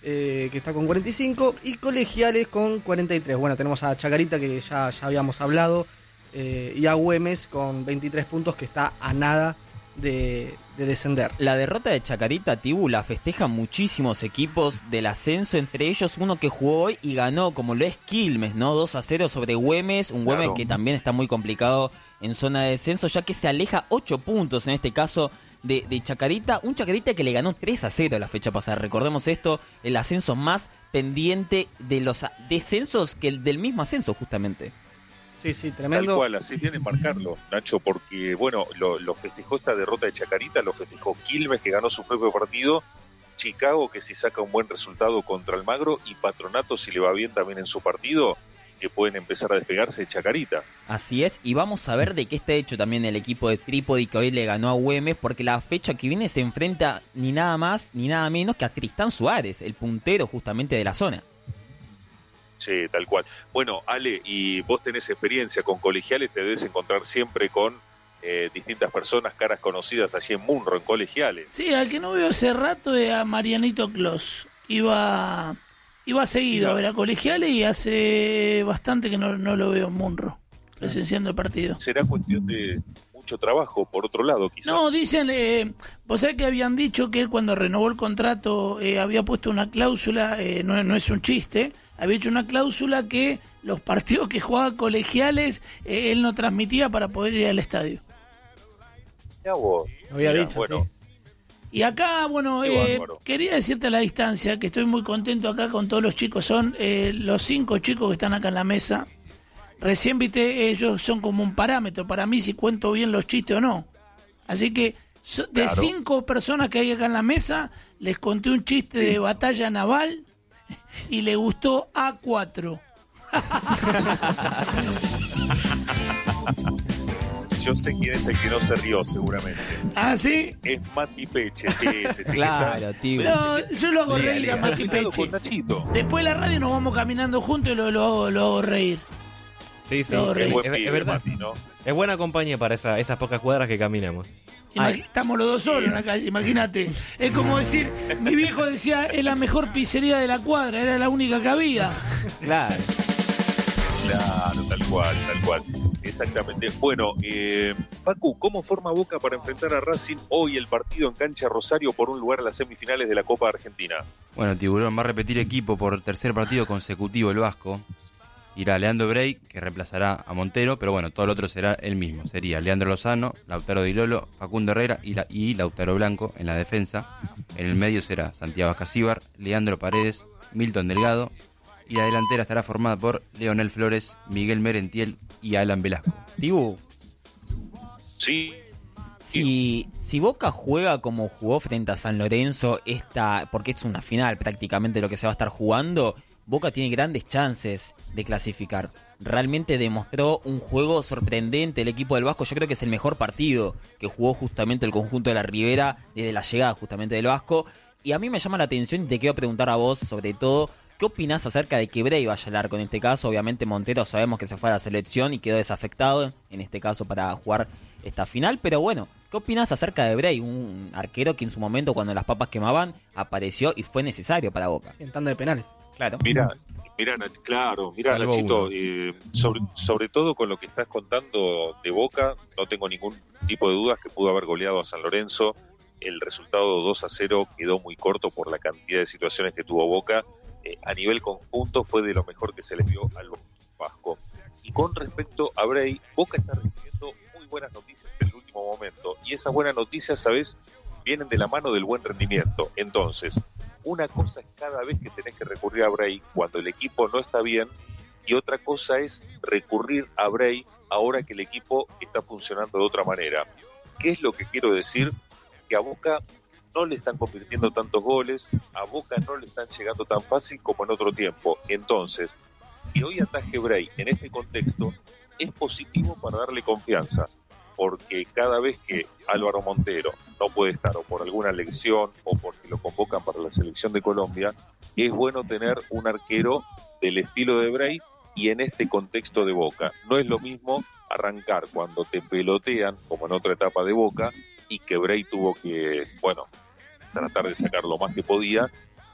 eh, que está con cuarenta y cinco, y Colegiales con cuarenta y tres. Bueno, tenemos a Chacarita, que ya, ya habíamos hablado, eh, y a Güemes con veintitrés puntos, que está a nada de, de descender. La derrota de Chacarita, Tibu, la festejan muchísimos equipos del ascenso, entre ellos uno que jugó hoy y ganó, como lo es Quilmes, ¿no? dos a cero sobre Güemes, un Güemes Claro. que también está muy complicado en zona de descenso, ya que se aleja ocho puntos en este caso de, de Chacarita, un Chacarita que le ganó tres a cero la fecha pasada. Recordemos esto, el ascenso más pendiente de los descensos que el del mismo ascenso, justamente. Sí, sí, Tal tremendo. cual, así viene marcarlo, Nacho, porque, bueno, lo, lo festejó esta derrota de Chacarita, lo festejó Quilmes, que ganó su propio partido, Chicago, que si saca un buen resultado contra Almagro, y Patronato, si le va bien también en su partido, que pueden empezar a despegarse de Chacarita. Así es, y vamos a ver de qué está hecho también el equipo de Trípodi, que hoy le ganó a Güemes, porque la fecha que viene se enfrenta ni nada más ni nada menos que a Tristán Suárez, el puntero justamente de la zona. Sí, tal cual. Bueno, Ale, y vos tenés experiencia con Colegiales, te debes encontrar siempre con eh, distintas personas, caras conocidas allí en Munro, en Colegiales. Sí, al que no veo hace rato es a Marianito Clos. Iba, iba seguido a ver a Colegiales y hace bastante que no, no lo veo en Munro, presenciando el partido. Será cuestión de mucho trabajo, por otro lado, quizás. No, dicen, eh, vos sabés que habían dicho que él cuando renovó el contrato eh, había puesto una cláusula, eh, no, no es un chiste, había hecho una cláusula que los partidos que jugaba Colegiales eh, él no transmitía para poder ir al estadio. Ya vos. Había Mirá, dicho, bueno, sí. Y acá, bueno, Qué eh, bárbaro. quería decirte a la distancia que estoy muy contento acá con todos los chicos. Son eh, los cinco chicos que están acá en la mesa. Recién, viste, ellos son como un parámetro para mí si cuento bien los chistes o no. Así que so- de Claro. cinco personas que hay acá en la mesa, les conté un chiste de batalla naval y le gustó A cuatro. yo sé quién es el que no se rió, seguramente. ¿Ah, sí? Es Mati Peche, sí, ese sí. Claro, que está- tío. No, yo lo hago Le- reír le a han Mati explicado Peche. con Nachito. Después de la radio nos vamos caminando juntos y lo, lo, hago- lo hago reír. Sí, sí, No, es, re- Es buen es- es pibe, verdad. Mati, ¿no? Es buena compañía para esa- esas pocas cuadras que caminamos. Imagi- Estamos los dos solos en la calle, imagínate. Es como decir, mi viejo decía, es la mejor pizzería de la cuadra, era la única que había. Claro. Claro, tal cual, tal cual. Exactamente. Bueno, eh, Facu, ¿cómo forma Boca para enfrentar a Racing hoy el partido en cancha Rosario por un lugar a las semifinales de la Copa Argentina? Bueno, Tiburón va a repetir equipo por tercer partido consecutivo el Vasco. Irá Leandro Brey, que reemplazará a Montero, pero bueno, todo el otro será el mismo. Sería Leandro Lozano, Lautaro Di Lolo, Facundo Herrera y, la, y Lautaro Blanco en la defensa. En el medio será Santiago Ascasíbar, Leandro Paredes, Milton Delgado. Y la delantera estará formada por Leonel Flores, Miguel Merentiel y Alan Velasco. Tibu, Sí. si, si Boca juega como jugó frente a San Lorenzo, esta, porque es una final prácticamente lo que se va a estar jugando, Boca tiene grandes chances de clasificar. Realmente demostró un juego sorprendente el equipo del Vasco. Yo creo que es el mejor partido que jugó justamente el conjunto de la Ribera desde la llegada justamente del Vasco. Y a mí me llama la atención y te quiero preguntar a vos sobre todo, ¿qué opinás acerca de que Brey vaya al arco en este caso? Obviamente Montero sabemos que se fue a la selección y quedó desafectado en este caso para jugar esta final, pero bueno, ¿qué opinás acerca de Brey? Un arquero que en su momento cuando las papas quemaban apareció y fue necesario para Boca. En tanda de penales. Claro. Mira, mira, Nach- claro, mira, Salvo Nachito, uno. eh, sobre, sobre todo con lo que estás contando de Boca, no tengo ningún tipo de dudas que pudo haber goleado a San Lorenzo. El resultado dos a cero quedó muy corto por la cantidad de situaciones que tuvo Boca. Eh, a nivel conjunto fue de lo mejor que se les vio al Vasco. Y con respecto a Brey, Boca está recibiendo muy buenas noticias en el último momento. Y esas buenas noticias, ¿sabes?, vienen de la mano del buen rendimiento. Entonces, una cosa es cada vez que tenés que recurrir a Brey cuando el equipo no está bien, y otra cosa es recurrir a Brey ahora que el equipo está funcionando de otra manera. ¿Qué es lo que quiero decir? Que a Boca no le están convirtiendo tantos goles, a Boca no le están llegando tan fácil como en otro tiempo. Entonces, que hoy ataje Brey en este contexto es positivo para darle confianza, porque cada vez que Álvaro Montero no puede estar o por alguna lesión o porque lo convocan para la selección de Colombia, es bueno tener un arquero del estilo de Brey y en este contexto de Boca. No es lo mismo arrancar cuando te pelotean, como en otra etapa de Boca, y que Brey tuvo que, bueno, tratar de sacar lo más que podía,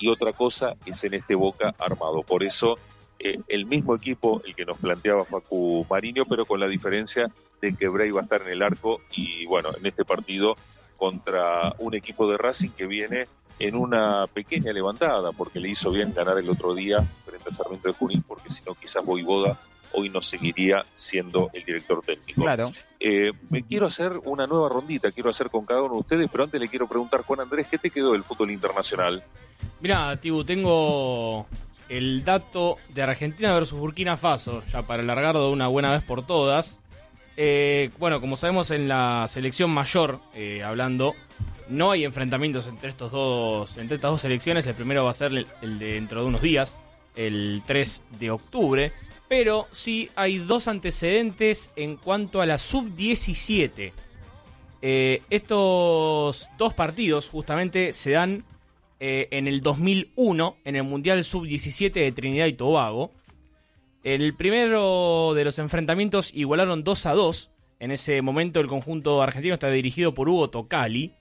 y otra cosa es en este Boca armado. Por eso eh, el mismo equipo, el que nos planteaba Facu Mariño, pero con la diferencia de que Bray va a estar en el arco y bueno, en este partido contra un equipo de Racing que viene en una pequeña levantada, porque le hizo bien ganar el otro día frente a Sarmiento de Junín, porque si no quizás Voivoda hoy no seguiría siendo el director técnico. Claro. Eh, me quiero hacer una nueva rondita, quiero hacer con cada uno de ustedes, pero antes le quiero preguntar, Juan Andrés, ¿qué te quedó del fútbol internacional? Mirá, Tibu, tengo el dato de Argentina versus Burkina Faso, ya para alargarlo de una buena vez por todas. Eh, bueno, como sabemos en la selección mayor, eh, hablando, no hay enfrentamientos entre estos dos, entre estas dos selecciones. El primero va a ser el, el de dentro de unos días, el tres de octubre. Pero sí hay dos antecedentes en cuanto a la sub diecisiete. Eh, estos dos partidos justamente se dan eh, en el dos mil uno, en el Mundial sub diecisiete de Trinidad y Tobago. El primero de los enfrentamientos igualaron dos a dos. En ese momento el conjunto argentino está dirigido por Hugo Tocali.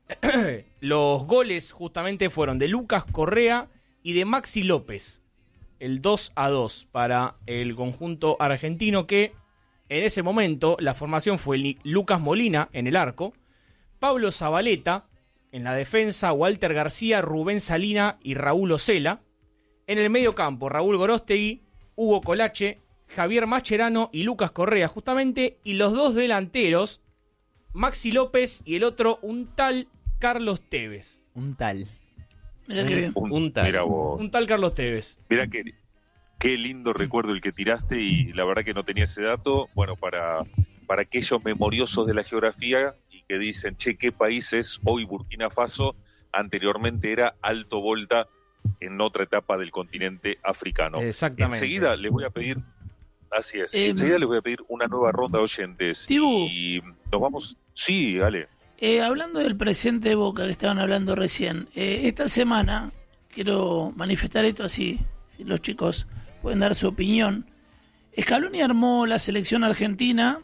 Los goles justamente fueron de Lucas Correa y de Maxi López. El dos a dos para el conjunto argentino, que en ese momento la formación fue Lucas Molina en el arco, Pablo Zabaleta en la defensa, Walter García, Rubén Salina y Raúl Ocela. En el medio campo, Raúl Gorostegui, Hugo Colache, Javier Mascherano y Lucas Correa justamente, y los dos delanteros, Maxi López y el otro un tal Carlos Tevez. Un tal. Mira qué bien. Un, Un tal. Mira vos. Un tal Carlos Tevez. Mira que qué lindo recuerdo el que tiraste, y la verdad que no tenía ese dato. Bueno, para, para aquellos memoriosos de la geografía y que dicen, che, ¿qué país es hoy Burkina Faso? Anteriormente era Alto Volta, en otra etapa del continente africano. Exactamente. Enseguida les voy a pedir, así es, Eh, enseguida les voy a pedir una nueva ronda de oyentes. Tibu. Y nos vamos, sí, dale. Eh, hablando del presidente de Boca que estaban hablando recién, eh, esta semana quiero manifestar esto así, si los chicos pueden dar su opinión. Scaloni armó la selección argentina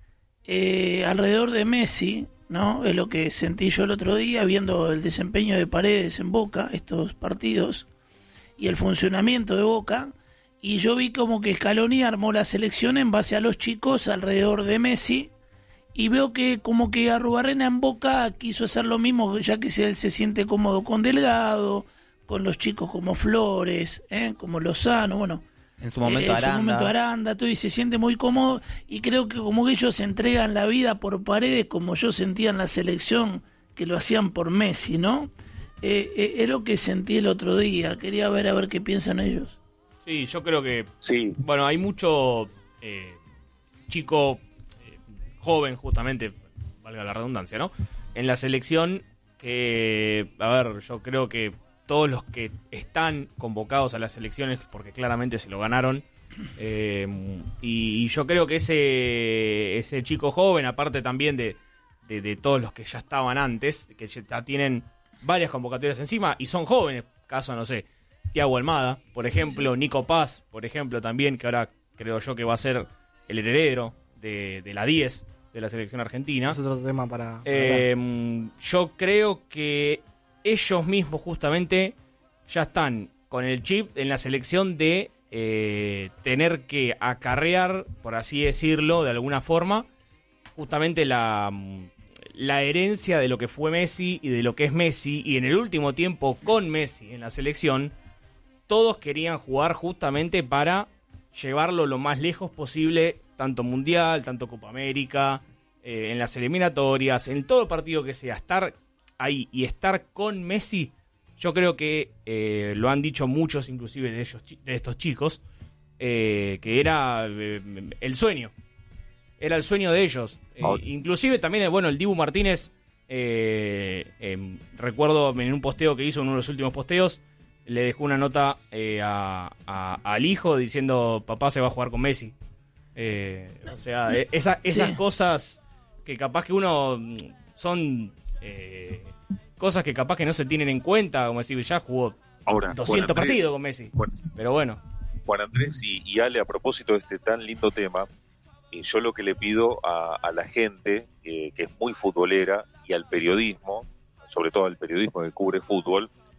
eh, alrededor de Messi, ¿no? Es lo que sentí yo el otro día viendo el desempeño de Paredes en Boca, estos partidos, y el funcionamiento de Boca. Y yo vi como que Scaloni armó la selección en base a los chicos alrededor de Messi. Y veo que como que Arrubarrena en Boca quiso hacer lo mismo, ya que él se siente cómodo con Delgado, con los chicos como Flores, ¿eh? Como Lozano, bueno. En su momento eh, en Aranda. su momento Aranda, todo, y se siente muy cómodo. Y creo que como que ellos entregan la vida por Paredes, como yo sentía en la selección, que lo hacían por Messi, ¿no? Eh, eh, es lo que sentí el otro día. Quería ver a ver qué piensan ellos. Sí, yo creo que, Sí, bueno, hay mucho eh, chico eh, joven, justamente, valga la redundancia, ¿no? En la selección que, a ver, yo creo que todos los que están convocados a las elecciones, porque claramente se lo ganaron, eh, y, y yo creo que ese ese chico joven, aparte también de, de, de todos los que ya estaban antes, que ya tienen varias convocatorias encima y son jóvenes, caso, no sé, Thiago Almada, por ejemplo, Nico Paz, por ejemplo, también, que ahora creo yo que va a ser el heredero de, de la diez de la selección argentina. Es otro tema para... para Eh, hablar. yo creo que ellos mismos justamente ya están con el chip en la selección de eh, tener que acarrear, por así decirlo, de alguna forma, justamente la, la herencia de lo que fue Messi y de lo que es Messi, y en el último tiempo con Messi en la selección, todos querían jugar justamente para llevarlo lo más lejos posible, tanto Mundial, tanto Copa América, eh, en las eliminatorias, en todo partido que sea, estar ahí y estar con Messi. Yo creo que eh, lo han dicho muchos, inclusive de ellos, de estos chicos, eh, que era eh, el sueño. Era el sueño de ellos. Eh, Oh. inclusive también, bueno, el Dibu Martínez, eh, eh, recuerdo en un posteo que hizo, en uno de los últimos posteos, le dejó una nota eh, a, a- al hijo diciendo, papá se va a jugar con Messi. Eh, o sea, eh, esa- esas Sí. cosas que capaz que uno mm, son... eh, cosas que capaz que no se tienen en cuenta, como decir, ya jugó ahora, doscientos Juan Andrés, partidos con Messi. Juan- Pero bueno, Juan Andrés y, y Ale, a propósito de este tan lindo tema, eh, yo lo que le pido a, a la gente eh, que es muy futbolera y al periodismo, sobre todo al periodismo que cubre fútbol,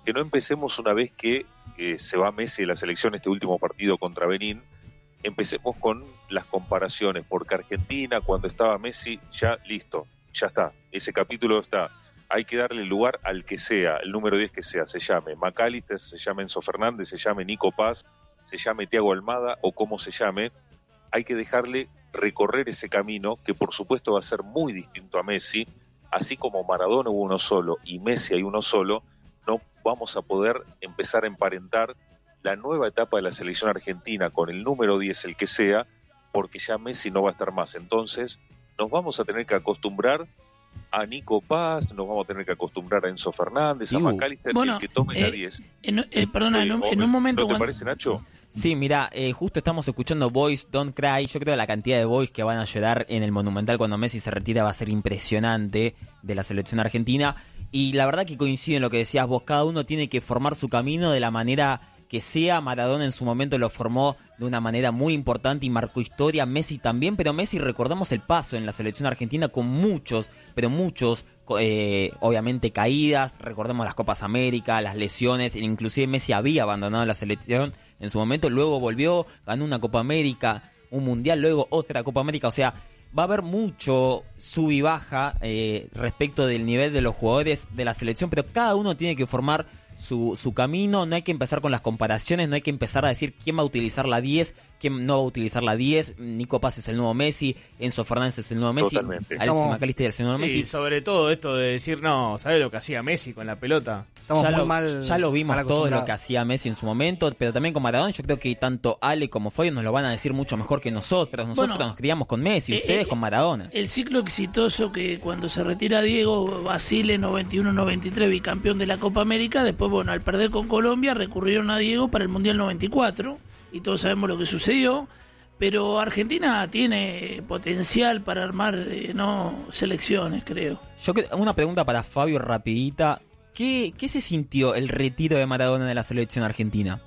que no empecemos una vez que eh, se va Messi de la selección este último partido contra Benín, empecemos con las comparaciones, porque Argentina cuando estaba Messi, ya listo, ya está, ese capítulo está. Hay que darle lugar al que sea, el número diez que sea, se llame McAllister, se llame Enzo Fernández, se llame Nico Paz, se llame Thiago Almada o como se llame, hay que dejarle recorrer ese camino que por supuesto va a ser muy distinto a Messi, así como Maradona hubo uno solo y Messi hay uno solo, no vamos a poder empezar a emparentar la nueva etapa de la selección argentina con el número diez, el que sea, porque ya Messi no va a estar más. Entonces nos vamos a tener que acostumbrar a Nico Paz, nos vamos a tener que acostumbrar a Enzo Fernández, a McAllister, bueno, el que tome eh, la diez. En, eh, perdona, en un, en un momento... ¿No te cuando... parece, Nacho? Sí, mira, eh, justo estamos escuchando Boys Don't Cry. Yo creo que la cantidad de boys que van a llorar en el Monumental cuando Messi se retira va a ser impresionante de la selección argentina. Y la verdad que coincide en lo que decías vos, cada uno tiene que formar su camino de la manera que sea. Maradona en su momento lo formó de una manera muy importante y marcó historia, Messi también, pero Messi, recordamos el paso en la selección argentina con muchos, pero muchos, eh, obviamente caídas, recordemos las Copas América, las lesiones, inclusive Messi había abandonado la selección en su momento, luego volvió, ganó una Copa América, un Mundial, luego otra Copa América, o sea, va a haber mucho sub y baja eh, respecto del nivel de los jugadores de la selección, pero cada uno tiene que formar Su, su camino, no hay que empezar con las comparaciones, no hay que empezar a decir quién va a utilizar la diez, quién no va a utilizar la diez, Nico Paz es el nuevo Messi, Enzo Fernández es el nuevo Messi, Totalmente. Alexis McAllister es el nuevo Sí, Messi. sobre todo esto de decir, no, ¿sabes lo que hacía Messi con la pelota? Estamos ya, muy lo, mal, ya lo vimos mal todo lo acostumbrados. que hacía Messi en su momento, pero también con Maradona yo creo que tanto Ale como Fabio nos lo van a decir mucho mejor que nosotros. Nosotros Bueno, nos criamos con Messi, eh, ustedes eh, con Maradona. El ciclo exitoso que cuando se retira Diego, Basile noventa y uno noventa y tres, bicampeón de la Copa América, después, bueno, al perder con Colombia recurrieron a Diego para el Mundial noventa y cuatro y todos sabemos lo que sucedió, pero Argentina tiene potencial para armar eh, no selecciones, creo. Yo creo- una pregunta para Fabio rapidita, ¿qué, qué se sintió el retiro de Maradona de la selección argentina?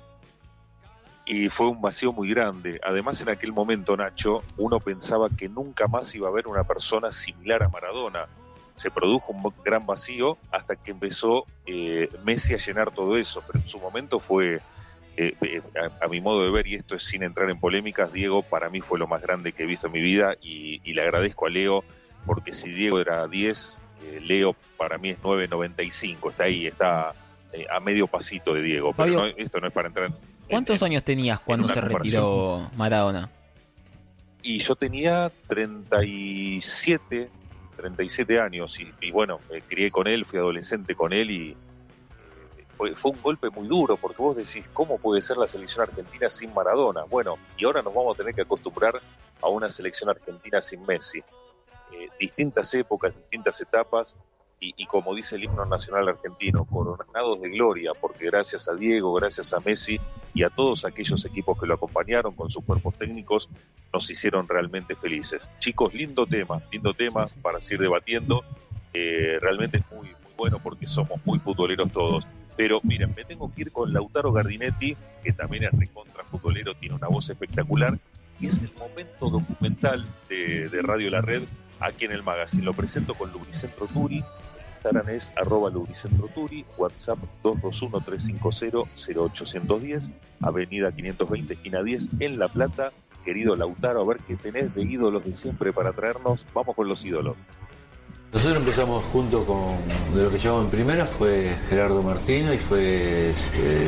Y fue un vacío muy grande. Además, en aquel momento, Nacho, uno pensaba que nunca más iba a haber una persona similar a Maradona. Se produjo un gran vacío hasta que empezó eh, Messi a llenar todo eso, pero en su momento fue, eh, eh, a, a mi modo de ver, y esto es sin entrar en polémicas, Diego para mí fue lo más grande que he visto en mi vida, y, y le agradezco a Leo, porque si Diego era diez, eh, Leo para mí es nueve noventa y cinco, está ahí, está eh, a medio pasito de Diego, Fabio, pero no, esto no es para entrar en... ¿Cuántos en- años tenías cuando una se retiró Maradona? Y yo tenía treinta y siete, treinta y siete años y, y bueno, me crié con él, fui adolescente con él y eh, fue, fue un golpe muy duro porque vos decís, ¿cómo puede ser la selección argentina sin Maradona? Bueno, y ahora nos vamos a tener que acostumbrar a una selección argentina sin Messi. Eh, distintas épocas, distintas etapas y, y como dice el himno nacional argentino, coronados de gloria, porque gracias a Diego, gracias a Messi y a todos aquellos equipos que lo acompañaron con sus cuerpos técnicos, nos hicieron realmente felices. Chicos, lindo tema, lindo tema para seguir debatiendo. Eh, realmente es muy, muy bueno porque somos muy futboleros todos. Pero miren, me tengo que ir con Lautaro Gardinetti, que también es recontra futbolero, tiene una voz espectacular, y es el momento documental de, de Radio La Red aquí en el magazine. Lo presento con Lubricentro Turi. Instagram es arroba Lubricentro Turi, WhatsApp dos dos uno, tres cinco cero, cero ocho uno cero, Avenida quinientos veinte, esquina diez, en La Plata. Querido Lautaro, a ver qué tenés de ídolos de siempre para traernos. Vamos con los ídolos. Nosotros empezamos junto con, de lo que llamamos en primera, fue Gerardo Martino y fue eh,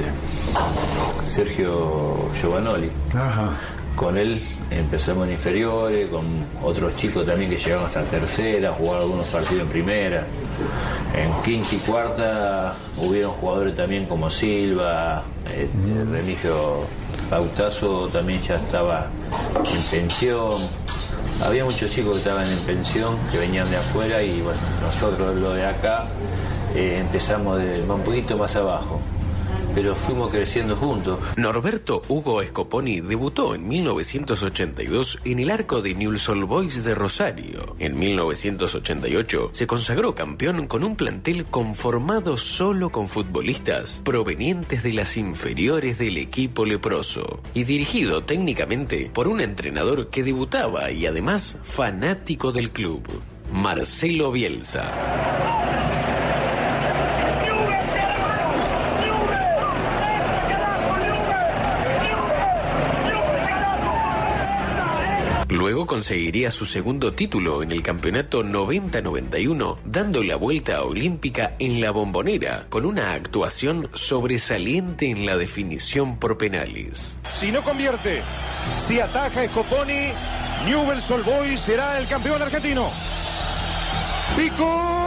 Sergio Giovanoli. Ajá. Con él empezamos en inferiores, con otros chicos también que llegamos hasta tercera, jugaron algunos partidos en primera. En quinta y cuarta hubieron jugadores también como Silva, eh, mm. Remigio Pautazo también ya estaba en pensión. Había muchos chicos que estaban en pensión, que venían de afuera y bueno, nosotros lo de acá eh, empezamos de un poquito más abajo, pero fuimos creciendo juntos. Norberto Hugo Scoponi debutó en mil novecientos ochenta y dos en el arco de Newell's Old Boys de Rosario. En mil novecientos ochenta y ocho se consagró campeón con un plantel conformado solo con futbolistas provenientes de las inferiores del equipo leproso y dirigido técnicamente por un entrenador que debutaba y además fanático del club, Marcelo Bielsa. Luego conseguiría su segundo título en el campeonato noventa noventa y uno, dando la vuelta olímpica en la Bombonera, con una actuación sobresaliente en la definición por penales. Si no convierte, si ataja Scoponi, Newell's Old Boys será el campeón argentino. Pico.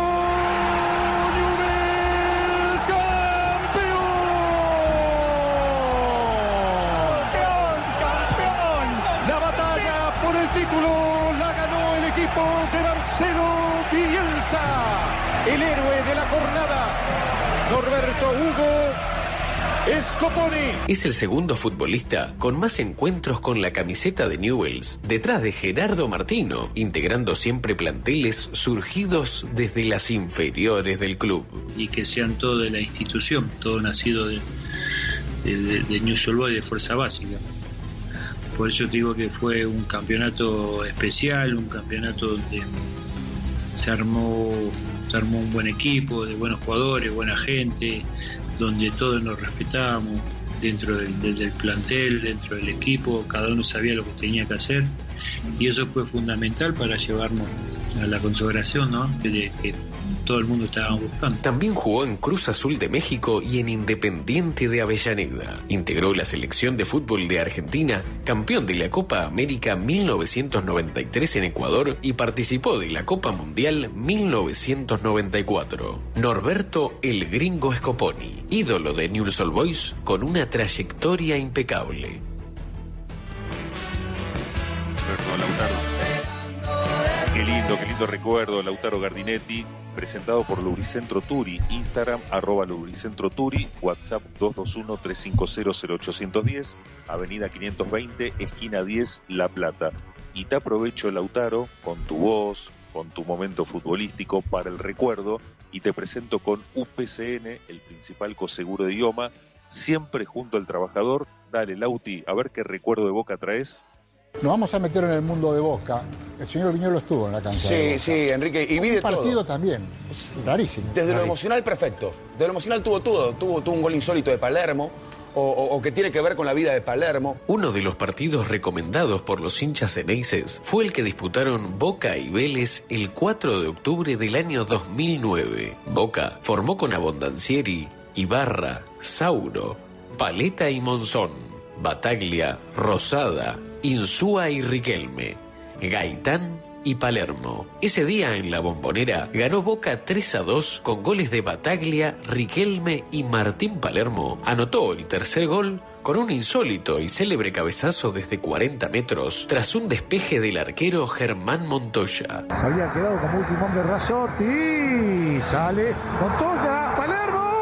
Título la ganó el equipo de Marcelo Bielsa, el héroe de la jornada, Norberto Hugo Scoponi. Es el segundo futbolista con más encuentros con la camiseta de Newell's, detrás de Gerardo Martino, integrando siempre planteles surgidos desde las inferiores del club. Y que sean todo de la institución, todo nacido de, de, de, de Newell's Old Boys, de fuerza básica. Por eso te digo que fue un campeonato especial, un campeonato donde se armó, se armó un buen equipo, de buenos jugadores, buena gente, donde todos nos respetábamos dentro del, del, del plantel, dentro del equipo, cada uno sabía lo que tenía que hacer y eso fue fundamental para llevarnos a la consagración, ¿no? De que todo el mundo estaba buscando. También jugó en Cruz Azul de México y en Independiente de Avellaneda. Integró la selección de fútbol de Argentina, campeón de la Copa América mil novecientos noventa y tres en Ecuador y participó de la Copa Mundial mil novecientos noventa y cuatro. Norberto el Gringo Scoponi, ídolo de Newell's Old Boys con una trayectoria impecable. Qué lindo, qué lindo recuerdo, Lautaro Gardinetti, presentado por Lubricentro Turi, Instagram, arroba Lubricentro Turi, WhatsApp dos dos uno, tres cinco cero, cero ocho uno cero, Avenida quinientos veinte, esquina diez, La Plata. Y te aprovecho, Lautaro, con tu voz, con tu momento futbolístico para el recuerdo, y te presento con U P C N, el principal coseguro de idioma, siempre junto al trabajador. Dale, Lauti, a ver qué recuerdo de Boca traes. Nos vamos a meter en el mundo de Boca. El señor Viñolo estuvo en la cancha. Sí, sí, Enrique, y vi de todo. Un partido también, rarísimo. Desde rarísimo. lo emocional, perfecto. Desde lo emocional tuvo todo. Tuvo, tuvo un gol insólito de Palermo, o, o, o que tiene que ver con la vida de Palermo. Uno de los partidos recomendados por los hinchas ceneices fue el que disputaron Boca y Vélez el cuatro de octubre del año dos mil nueve. Boca formó con Abondancieri, Ibarra, Sauro, Paleta y Monzón, Bataglia, Rosada, Insúa y Riquelme, Gaitán y Palermo. Ese día en la Bombonera ganó Boca tres a dos con goles de Bataglia, Riquelme y Martín Palermo. Anotó el tercer gol con un insólito y célebre cabezazo desde cuarenta metros tras un despeje del arquero Germán Montoya. Se había quedado como último hombre Rasotti, sale Montoya, Palermo.